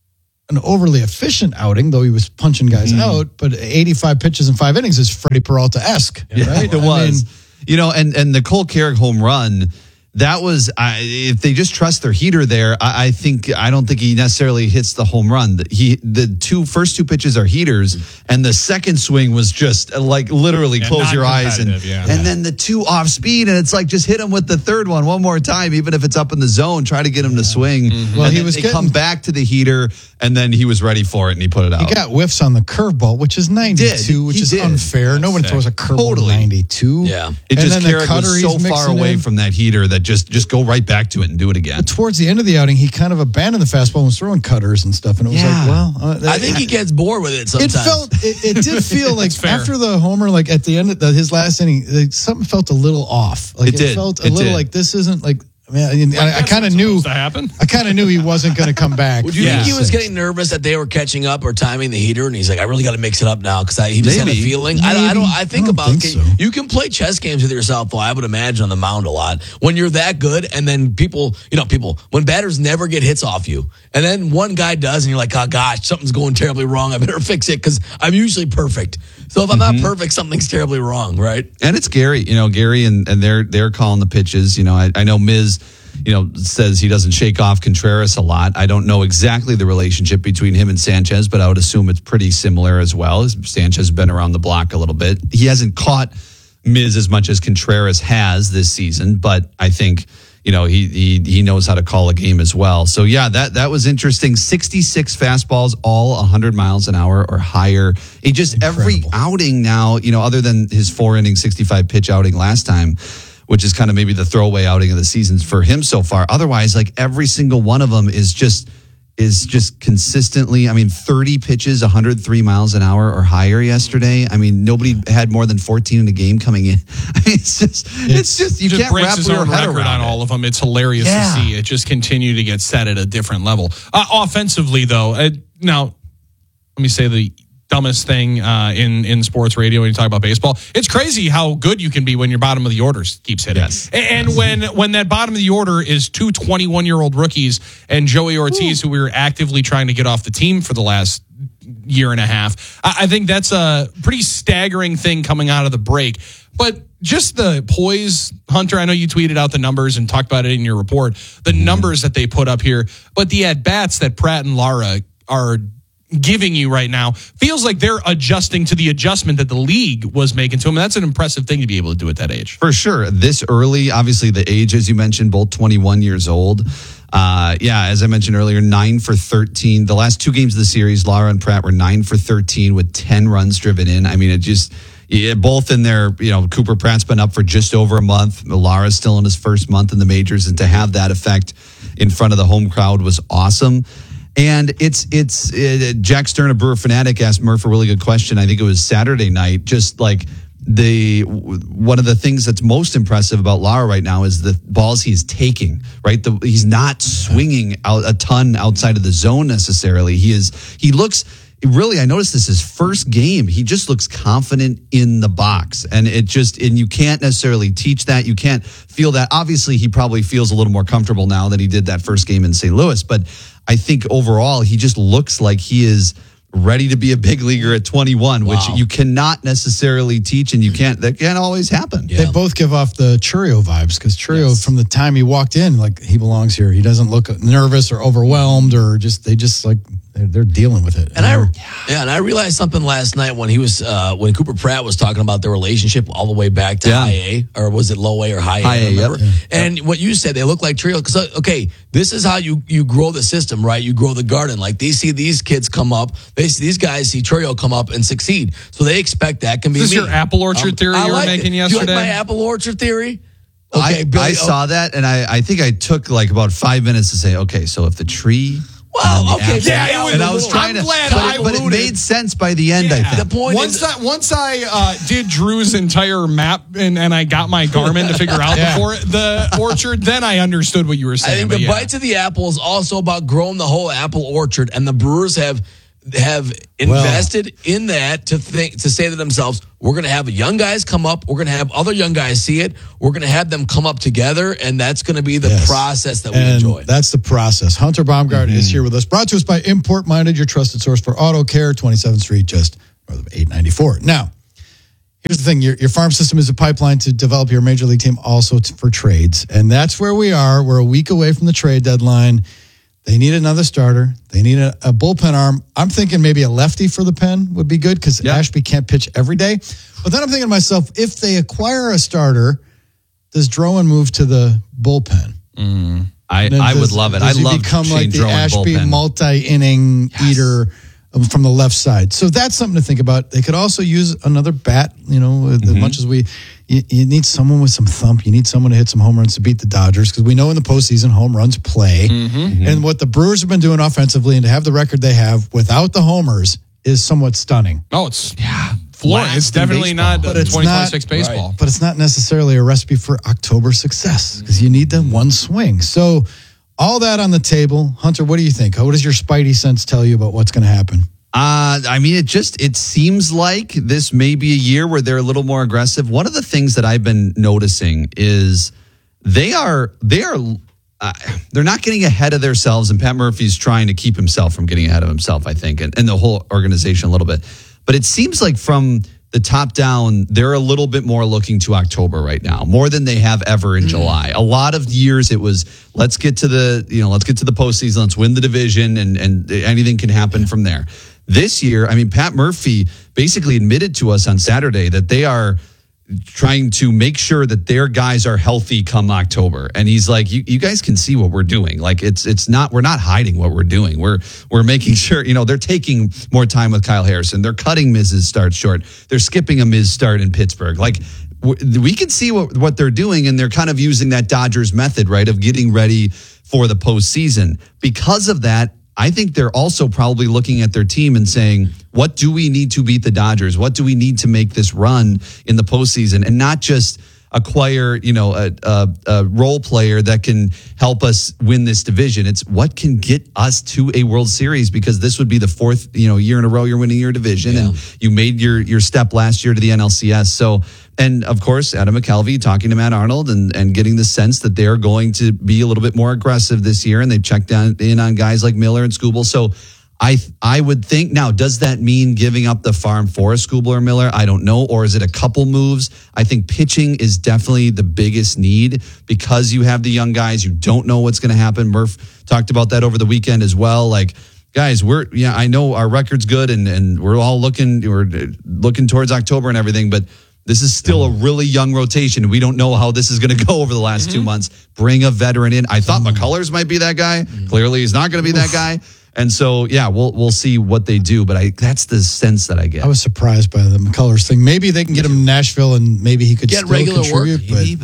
an overly efficient outing, though he was punching guys mm. out, but eighty-five pitches in five innings is Freddie Peralta-esque, yeah, right? It was. I mean, you know, and, and the Cole Carrick home run, that was, I, if they just trust their heater there, I, I think, I don't think he necessarily hits the home run. He, the two first two pitches are heaters, and the second swing was just like literally yeah, close your eyes. And, yeah. and then the two off speed, and it's like just hit him with the third one one more time, even if it's up in the zone, try to get him yeah. to swing. Mm-hmm. Well, and he was they getting, come back to the heater, and then he was ready for it, and he put it out. He got whiffs on the curveball, which is ninety-two, which he is did. unfair. That's Nobody sick. throws a curveball Totally. ninety-two. Yeah. It and just, then Carrick the cutter was so he's far mixing away in. from that heater that just, just go right back to it and do it again. But towards the end of the outing, he kind of abandoned the fastball and was throwing cutters and stuff. And it was Yeah. like, well, uh, I think he gets bored with it sometimes. It felt, it, it did feel like fair. after the homer, like at the end of the, his last inning, like something felt a little off. Like It did. felt a It little did. like this isn't like. I mean, I, I, I kind of knew. To happen. I kind of knew he wasn't going to come back. Would you Yeah. think he was getting nervous that they were catching up or timing the heater, and he's like, "I really got to mix it up now," because he just Maybe. had a feeling. I, I don't. I think I don't about think can- so. you can play chess games with yourself. Though I would imagine on the mound a lot when you're that good, and then people, you know, people when batters never get hits off you, and then one guy does, and you're like, "Oh gosh, something's going terribly wrong. I better fix it," because I'm usually perfect. So if I'm Mm-hmm. not perfect, something's terribly wrong, right? And it's Gary, you know, Gary and, and they're they're calling the pitches. You know, I, I know Miz, you know, says he doesn't shake off Contreras a lot. I don't know exactly the relationship between him and Sanchez, but I would assume it's pretty similar as well. Sanchez has been around the block a little bit. He hasn't caught Miz as much as Contreras has this season, but I think, you know, he he he knows how to call a game as well. So yeah, that that was interesting. sixty-six fastballs, all one hundred miles an hour or higher. He just Incredible. Every outing now, you know, other than his four inning sixty-five pitch outing last time, which is kind of maybe the throwaway outing of the seasons for him so far. Otherwise, like every single one of them is just is just consistently, I mean, thirty pitches, one hundred three miles an hour or higher yesterday. I mean, nobody had more than fourteen in a game coming in. I mean, it's just, it's, it's just, you just can't breaks wrap his your own head record around on it. all of them. It's hilarious Yeah. to see it just continue to get set at a different level. Uh, offensively, though, uh, now let me say the dumbest thing uh, in in sports radio when you talk about baseball. It's crazy how good you can be when your bottom of the order keeps hitting. Yes. And when when that bottom of the order is two twenty-one-year-old rookies and Joey Ortiz, Ooh. who we were actively trying to get off the team for the last year and a half, I, I think that's a pretty staggering thing coming out of the break. But just the poise, Hunter, I know you tweeted out the numbers and talked about it in your report, the mm. numbers that they put up here, but the at-bats that Pratt and Lara are giving you right now feels like they're adjusting to the adjustment that the league was making to them. That's an impressive thing to be able to do at that age. For sure. This early, obviously the age, as you mentioned, both twenty-one years old. Uh, yeah, as I mentioned earlier, nine for thirteen. The last two games of the series, Lara and Pratt were nine for thirteen with ten runs driven in. I mean, it just, yeah, both in their, you know, Cooper Pratt's been up for just over a month. Lara's still in his first month in the majors, and to have that effect in front of the home crowd was awesome. And it's, it's, it, Jack Stern, a Brewer fanatic, asked Murph a really good question. I think it was Saturday night, just like the one of the things that's most impressive about Lara right now is the balls he's taking. Right, the, he's not swinging out a ton outside of the zone necessarily. He is. He looks. Really, I noticed this his first game. He just looks confident in the box, and it just and you can't necessarily teach that. You can't feel that. Obviously, he probably feels a little more comfortable now than he did that first game in Saint Louis. But I think overall, he just looks like he is ready to be a big leaguer at twenty-one, wow. which you cannot necessarily teach, and you can't. That can't always happen. Yeah. They both give off the Churio vibes because Churio, yes. from the time he walked in, like he belongs here. He doesn't look nervous or overwhelmed or just they just like. They're dealing with it. And I, yeah, and I realized something last night when he was, uh, when Cooper Pratt was talking about their relationship all the way back to yeah. high A, or was it low A or high A? High A, yep. yeah. And what you said, they look like trio. Because, okay, this is how you, you grow the system, right? You grow the garden. Like, they see these kids come up, they see these guys see trio come up and succeed. So they expect that can be Is this me. your apple orchard um, theory I you like were making it. yesterday? Do you like my apple orchard theory? Okay, I, Billy, I saw that, and I, I think I took like about five minutes to say, okay, so if the tree... Well, okay, yeah, and I was trying I'm to, glad but, I it, but it made sense by the end. Yeah. I think the point once is, that once I uh, did Drew's entire map and, and I got my Garmin to figure out yeah. the, for, the orchard, then I understood what you were saying. I think the yeah. bites of the apple is also about growing the whole apple orchard, and the Brewers have have invested well, in that to think to say to themselves, we're going to have young guys come up, we're going to have other young guys see it, we're going to have them come up together, and that's going to be the yes. process that we and enjoy. That's the process. Hunter Baumgart mm-hmm. is here with us. Brought to us by Import Minded, your trusted source for auto care, twenty-seventh Street, just north of eight ninety-four. Now, here's the thing. Your, your farm system is a pipeline to develop your major league team also t- for trades, and that's where we are. We're a week away from the trade deadline. They need another starter. They need a, a bullpen arm. I'm thinking maybe a lefty for the pen would be good because yep. Ashby can't pitch every day. But then I'm thinking to myself, if they acquire a starter, does Drowan move to the bullpen? Mm. I, I does, would love it. Does I he love become Shane like the Drowan Ashby bullpen. multi-inning yes. eater from the left side? So that's something to think about. They could also use another bat. You know, mm-hmm. as much as we, you, you need someone with some thump. You need someone to hit some home runs to beat the Dodgers because we know in the postseason home runs play. Mm-hmm. Mm-hmm. And what the Brewers have been doing offensively and to have the record they have without the homers is somewhat stunning. Oh, it's yeah. Flooring. It's definitely not twenty twenty-six baseball. Right. But it's not necessarily a recipe for October success because you need them one swing. So all that on the table. Hunter, what do you think? What does your spidey sense tell you about what's going to happen? Uh, I mean, it just, it seems like this may be a year where they're a little more aggressive. One of the things that I've been noticing is they are, they are, uh, they're not getting ahead of themselves, and Pat Murphy's trying to keep himself from getting ahead of himself, I think, and, and the whole organization a little bit. But it seems like from the top down, they're a little bit more looking to October right now, more than they have ever in mm-hmm. July. A lot of years it was, let's get to the, you know, let's get to the postseason, let's win the division, and, and anything can happen from there. This year, I mean, Pat Murphy basically admitted to us on Saturday that they are trying to make sure that their guys are healthy come October. And he's like, you, you guys can see what we're doing. Like it's it's not, we're not hiding what we're doing. We're we're making sure, you know, they're taking more time with Kyle Harrison. They're cutting Miz's start short. They're skipping a Miz start in Pittsburgh. Like we can see what, what they're doing, and they're kind of using that Dodgers method, right, of getting ready for the postseason. Because of that, I think they're also probably looking at their team and saying, what do we need to beat the Dodgers? What do we need to make this run in the postseason? And not just acquire, you know, a, a, a role player that can help us win this division. It's what can get us to a World Series, because this would be the fourth, you know, year in a row you're winning your division, yeah. and you made your your step last year to the N L C S. So, and of course, Adam McCalvy talking to Matt Arnold and, and getting the sense that they're going to be a little bit more aggressive this year, and they've checked down in on guys like Miller and Skubal. So I I would think, now, does that mean giving up the farm for a Skubal or Miller? I don't know. Or is it a couple moves? I think pitching is definitely the biggest need, because you have the young guys. You don't know what's going to happen. Murph talked about that over the weekend as well. Like, guys, we're, yeah, I know our record's good, and, and we're all looking, we're looking towards October and everything, but this is still a really young rotation. We don't know how this is going to go over the last mm-hmm. two months. Bring a veteran in. I thought McCullers might be that guy. Mm-hmm. Clearly, he's not going to be that guy. And so, yeah, we'll we'll see what they do. But I that's the sense that I get. I was surprised by the McCullers thing. Maybe they can get him in Nashville, and maybe he could get still regular contribute. Work, but maybe, but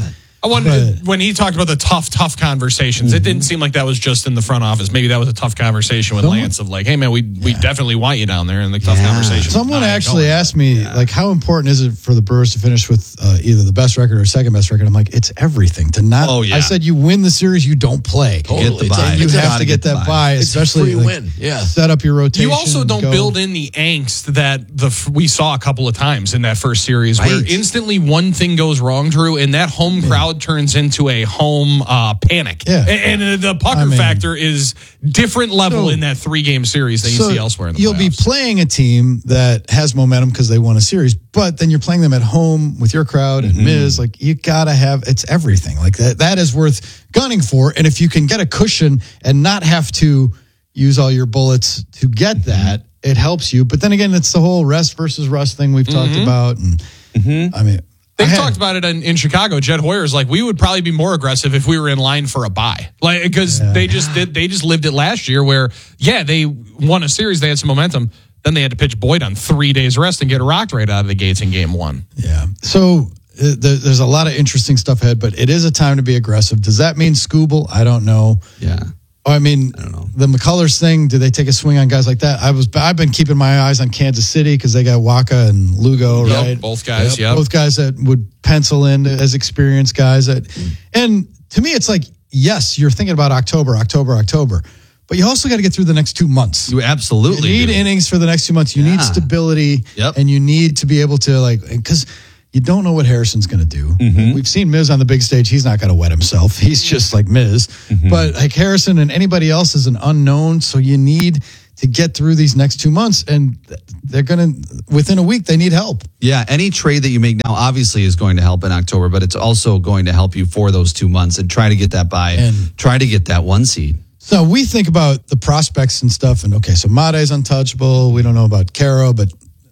I wondered when he talked about the tough, tough conversations. Mm-hmm. It didn't seem like that was just in the front office. Maybe that was a tough conversation with Someone, Lance of like, hey man, we we yeah. definitely want you down there in the tough yeah. conversation. Someone actually asked me yeah. like, how important is it for the Brewers to finish with uh, either the best record or second best record? I'm like, it's everything to not. Oh, yeah. I said you win the series, you don't play. Totally. Get the bye. You have to get, get that bye, especially it's a free like, win. Yeah. Set up your rotation. You also don't go. build in the angst that the we saw a couple of times in that first series, right. where instantly one thing goes wrong, Drew, and that home yeah. crowd turns into a home uh, panic. Yeah. And, and the pucker I mean, factor is different level so, in that three game series that you so see elsewhere in the you'll playoffs. Be playing a team that has momentum because they won a series, but then you're playing them at home with your crowd and mm-hmm. Miz. Like you gotta have it's everything. Like that that is worth gunning for. And if you can get a cushion and not have to use all your bullets to get mm-hmm. that, it helps you. But then again, it's the whole rest versus rust thing we've mm-hmm. talked about. And mm-hmm. I mean They've talked about it in, in Chicago. Jed Hoyer's like, we would probably be more aggressive if we were in line for a bye, like because yeah. they just did. They just lived it last year, where yeah, they won a series, they had some momentum. Then they had to pitch Boyd on three days rest and get rocked right out of the gates in game one. Yeah. So uh, there, there's a lot of interesting stuff ahead, but it is a time to be aggressive. Does that mean Scooble? I don't know. Yeah. I mean, I don't know. The McCullers thing, do they take a swing on guys like that? I was, I've been keeping my eyes on Kansas City because they got Waka and Lugo, yep, right? Both guys, yeah. Yep. Both guys that would pencil in as experienced guys. That, and to me, it's like, yes, you're thinking about October, October, October, but you also got to get through the next two months. You absolutely You need do. innings for the next two months. You yeah. need stability, yep. and you need to be able to, like, because you don't know what Harrison's going to do. Mm-hmm. We've seen Miz on the big stage. He's not going to wet himself. He's just like Miz. Mm-hmm. But like Harrison and anybody else is an unknown. So you need to get through these next two months. And they're going to, within a week, they need help. Yeah, any trade that you make now obviously is going to help in October, but it's also going to help you for those two months and try to get that by, and try to get that one seed. So we think about the prospects and stuff. And okay, so Made's untouchable. We don't know about Caro, but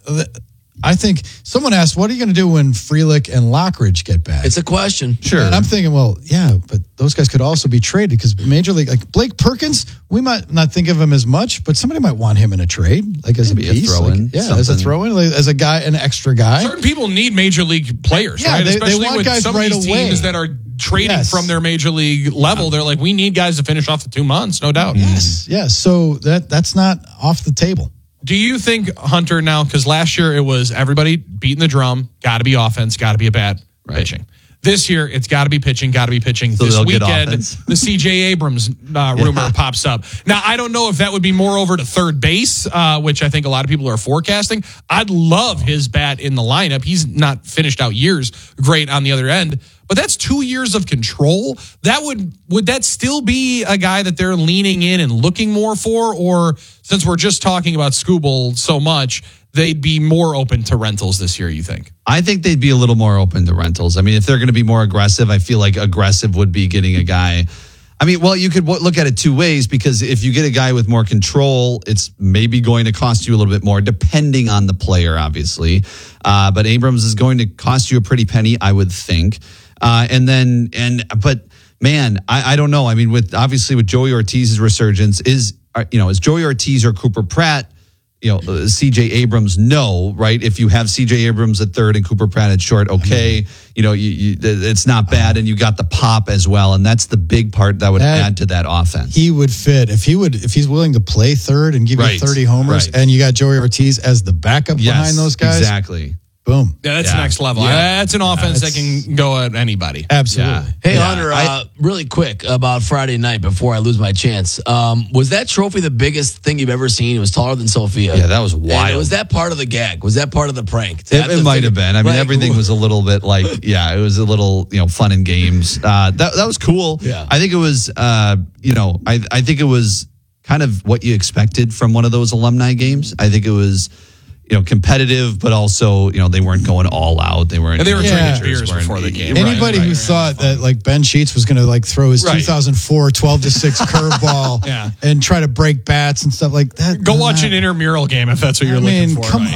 I think someone asked, what are you going to do when Frelick and Lockridge get back? It's a question. Sure. And I'm thinking, well, yeah, but those guys could also be traded because Major League, like Blake Perkins, we might not think of him as much, but somebody might want him in a trade, like as Maybe a piece. A throw-in, like, yeah, something. As a throw-in, like, as a guy, an extra guy. Certain people need Major League players, yeah, right? They, Especially they want with guys some right of these away. teams that are trading yes. from their Major League level. They're like, we need guys to finish off the two months, no doubt. Yes, yes. So that that's not off the table. Do you think, Hunter, now, because last year it was everybody beating the drum, got to be offense, got to be a bat right. pitching. This year, it's got to be pitching, got to be pitching. So this weekend, the C J Abrams uh, rumor yeah. pops up. Now, I don't know if that would be more over to third base, uh, which I think a lot of people are forecasting. I'd love his bat in the lineup. He's not finished out years great on the other end, but that's two years of control. That would would that still be a guy that they're leaning in and looking more for? Or since we're just talking about Scooble so much, they'd be more open to rentals this year, you think? I think they'd be a little more open to rentals. I mean, if they're going to be more aggressive, I feel like aggressive would be getting a guy. I mean, well, you could look at it two ways, because if you get a guy with more control, it's maybe going to cost you a little bit more, depending on the player, obviously. Uh, but Abrams is going to cost you a pretty penny, I would think. Uh, and then, and but man, I, I don't know. I mean, with obviously with Joey Ortiz's resurgence, is you know, is Joey Ortiz or Cooper Pratt? You know, uh, C J Abrams, no, right? If you have C J Abrams at third and Cooper Pratt at short, okay. I mean, you know, you, you, it's not bad, and you got the pop as well, and that's the big part that would that, add to that offense. He would fit if he would if he's willing to play third and give right. you thirty homers, right. and you got Joey Ortiz as the backup yes, behind those guys. Exactly. Boom. Yeah, that's yeah. next level. Yeah. That's an offense yeah, that can go at anybody. Absolutely. Yeah. Hey, yeah. Hunter, I, uh, really quick about Friday night before I lose my chance. Um, was that trophy the biggest thing you've ever seen? It was taller than Sophia. Yeah, that was wild. And was that part of the gag? Was that part of the prank? It, it might have been. I mean, like, everything was a little bit like, yeah, it was a little, you know, fun and games. Uh, that that was cool. Yeah. I think it was, uh, you know, I I think it was kind of what you expected from one of those alumni games. I think it was, you know, competitive, but also, you know, they weren't going all out. They weren't. And they were yeah. drinking beers before the game. Anybody right, who right, thought right. that like Ben Sheets was going to like throw his right. two thousand four twelve to six curveball yeah. and try to break bats and stuff like that. Go nah. watch an intramural game if that's what you're I mean, looking for. come right? on.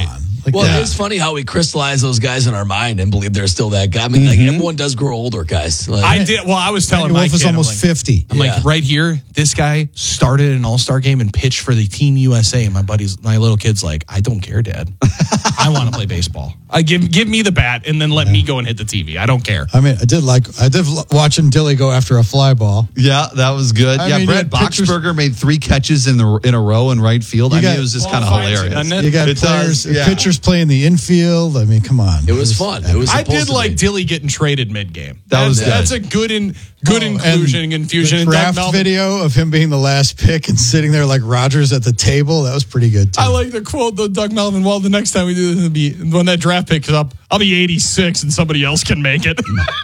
Like well, that. it's funny how we crystallize those guys in our mind and believe they're still that guy. I mean, like, everyone does grow older, guys. Like, I did. Well, I was telling Randy my Wolf is kid, I'm almost like- fifty. I'm Yeah. like, right here, this guy started an all-star game and pitched for the Team U S A. And my buddy's, my little kid's like, I don't care, Dad. I want to play baseball. I give give me the bat and then let me go and hit the T V. I don't care. I mean, I did like I did l- watching Dilly go after a fly ball. Yeah, that was good. I yeah, mean, Brett you had pictures- Boxberger made three catches in the in a row in right field. You I mean, got- it was just Well, kind of fine, hilarious. doesn't it? You got It players, does, yeah. pitchers playing the infield. I mean, come on. it was fun. It was. I supposed did to like be. Dilly getting traded mid-game. That was that's, good. that's a good in, good Oh, inclusion and and infusion. The And Doug draft Melvin- video of him being the last pick and sitting there like Rogers at the table. That was pretty good too. I like the quote, the Doug Melvin. Well, the next time we do this, it'll be when that draft pick is up, I'll be eighty-six and somebody else can make it.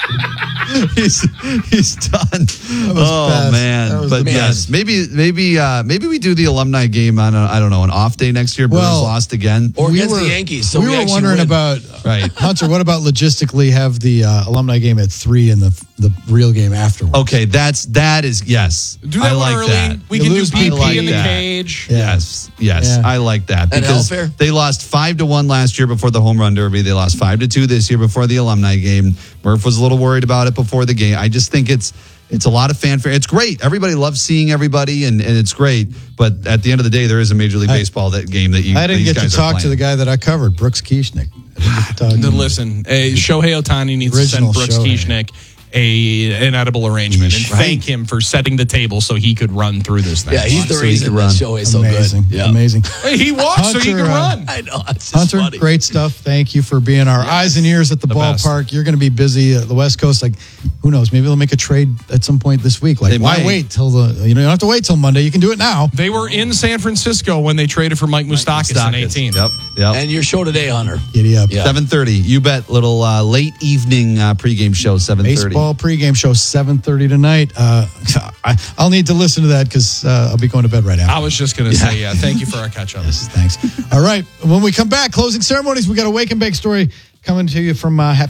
he's he's done. Oh best. That man, was but the yes, best. maybe maybe uh, maybe we do the alumni game on a, I don't know an off day next year. Brewers Well, lost again. Or we against were- the Yankees. So we, we, were actually wondering win. about Right. Hunter. What about logistically have the uh, alumni game at three and the the real game afterwards? Okay, that's that is yes. Do that I one like early. that. We You can do lose B people P like in the that. cage. Yeah. Yes, yes, Yeah. I like that At because Elfair? they lost five to one last year before the home run derby. They lost five to two this year before the alumni game. Murph was a little worried about it before the game. I just think it's it's a lot of fanfare. It's great. Everybody loves seeing everybody, and, and it's great. But at the end of the day, there is a Major League I- Baseball that game that you. I didn't these get to guys are talk to the playing. guy that I covered, Brooks Kieschnick. I didn't get to talk to Then him. listen, uh, Shohei Ohtani needs Original to send Brooks Shohei. Kieschnick a an edible arrangement and Right. thank him for setting the table so he could run through this thing. Yeah, he's the So he reason could that run. show is so Amazing, good. Yeah. amazing. Hey, he walks so he Hunter, can uh, run. I know. It's just Hunter, funny. great stuff. Thank you for being our eyes and ears at the, The best. ballpark. You're going to be busy at the West Coast. Like, who knows? Maybe they'll make a trade at some point this week. Like, They why might. wait till the? You know, you don't have to wait till Monday. You can do it now. They were in San Francisco when they traded for Mike Moustakas in Stakis. eighteen. Yep, yep. And your show today, Hunter. Giddy up. Yeah. Seven thirty. You bet. Little uh, late evening uh, pregame show. Seven thirty. Baseball pregame show seven thirty tonight. Uh, I, I'll need to listen to that because uh, I'll be going to bed right after. I was just going to say, yeah, thank you for our catch up. Yes, thanks. All right. When we come back, closing ceremonies, we got a wake and bake story coming to you from uh, Happy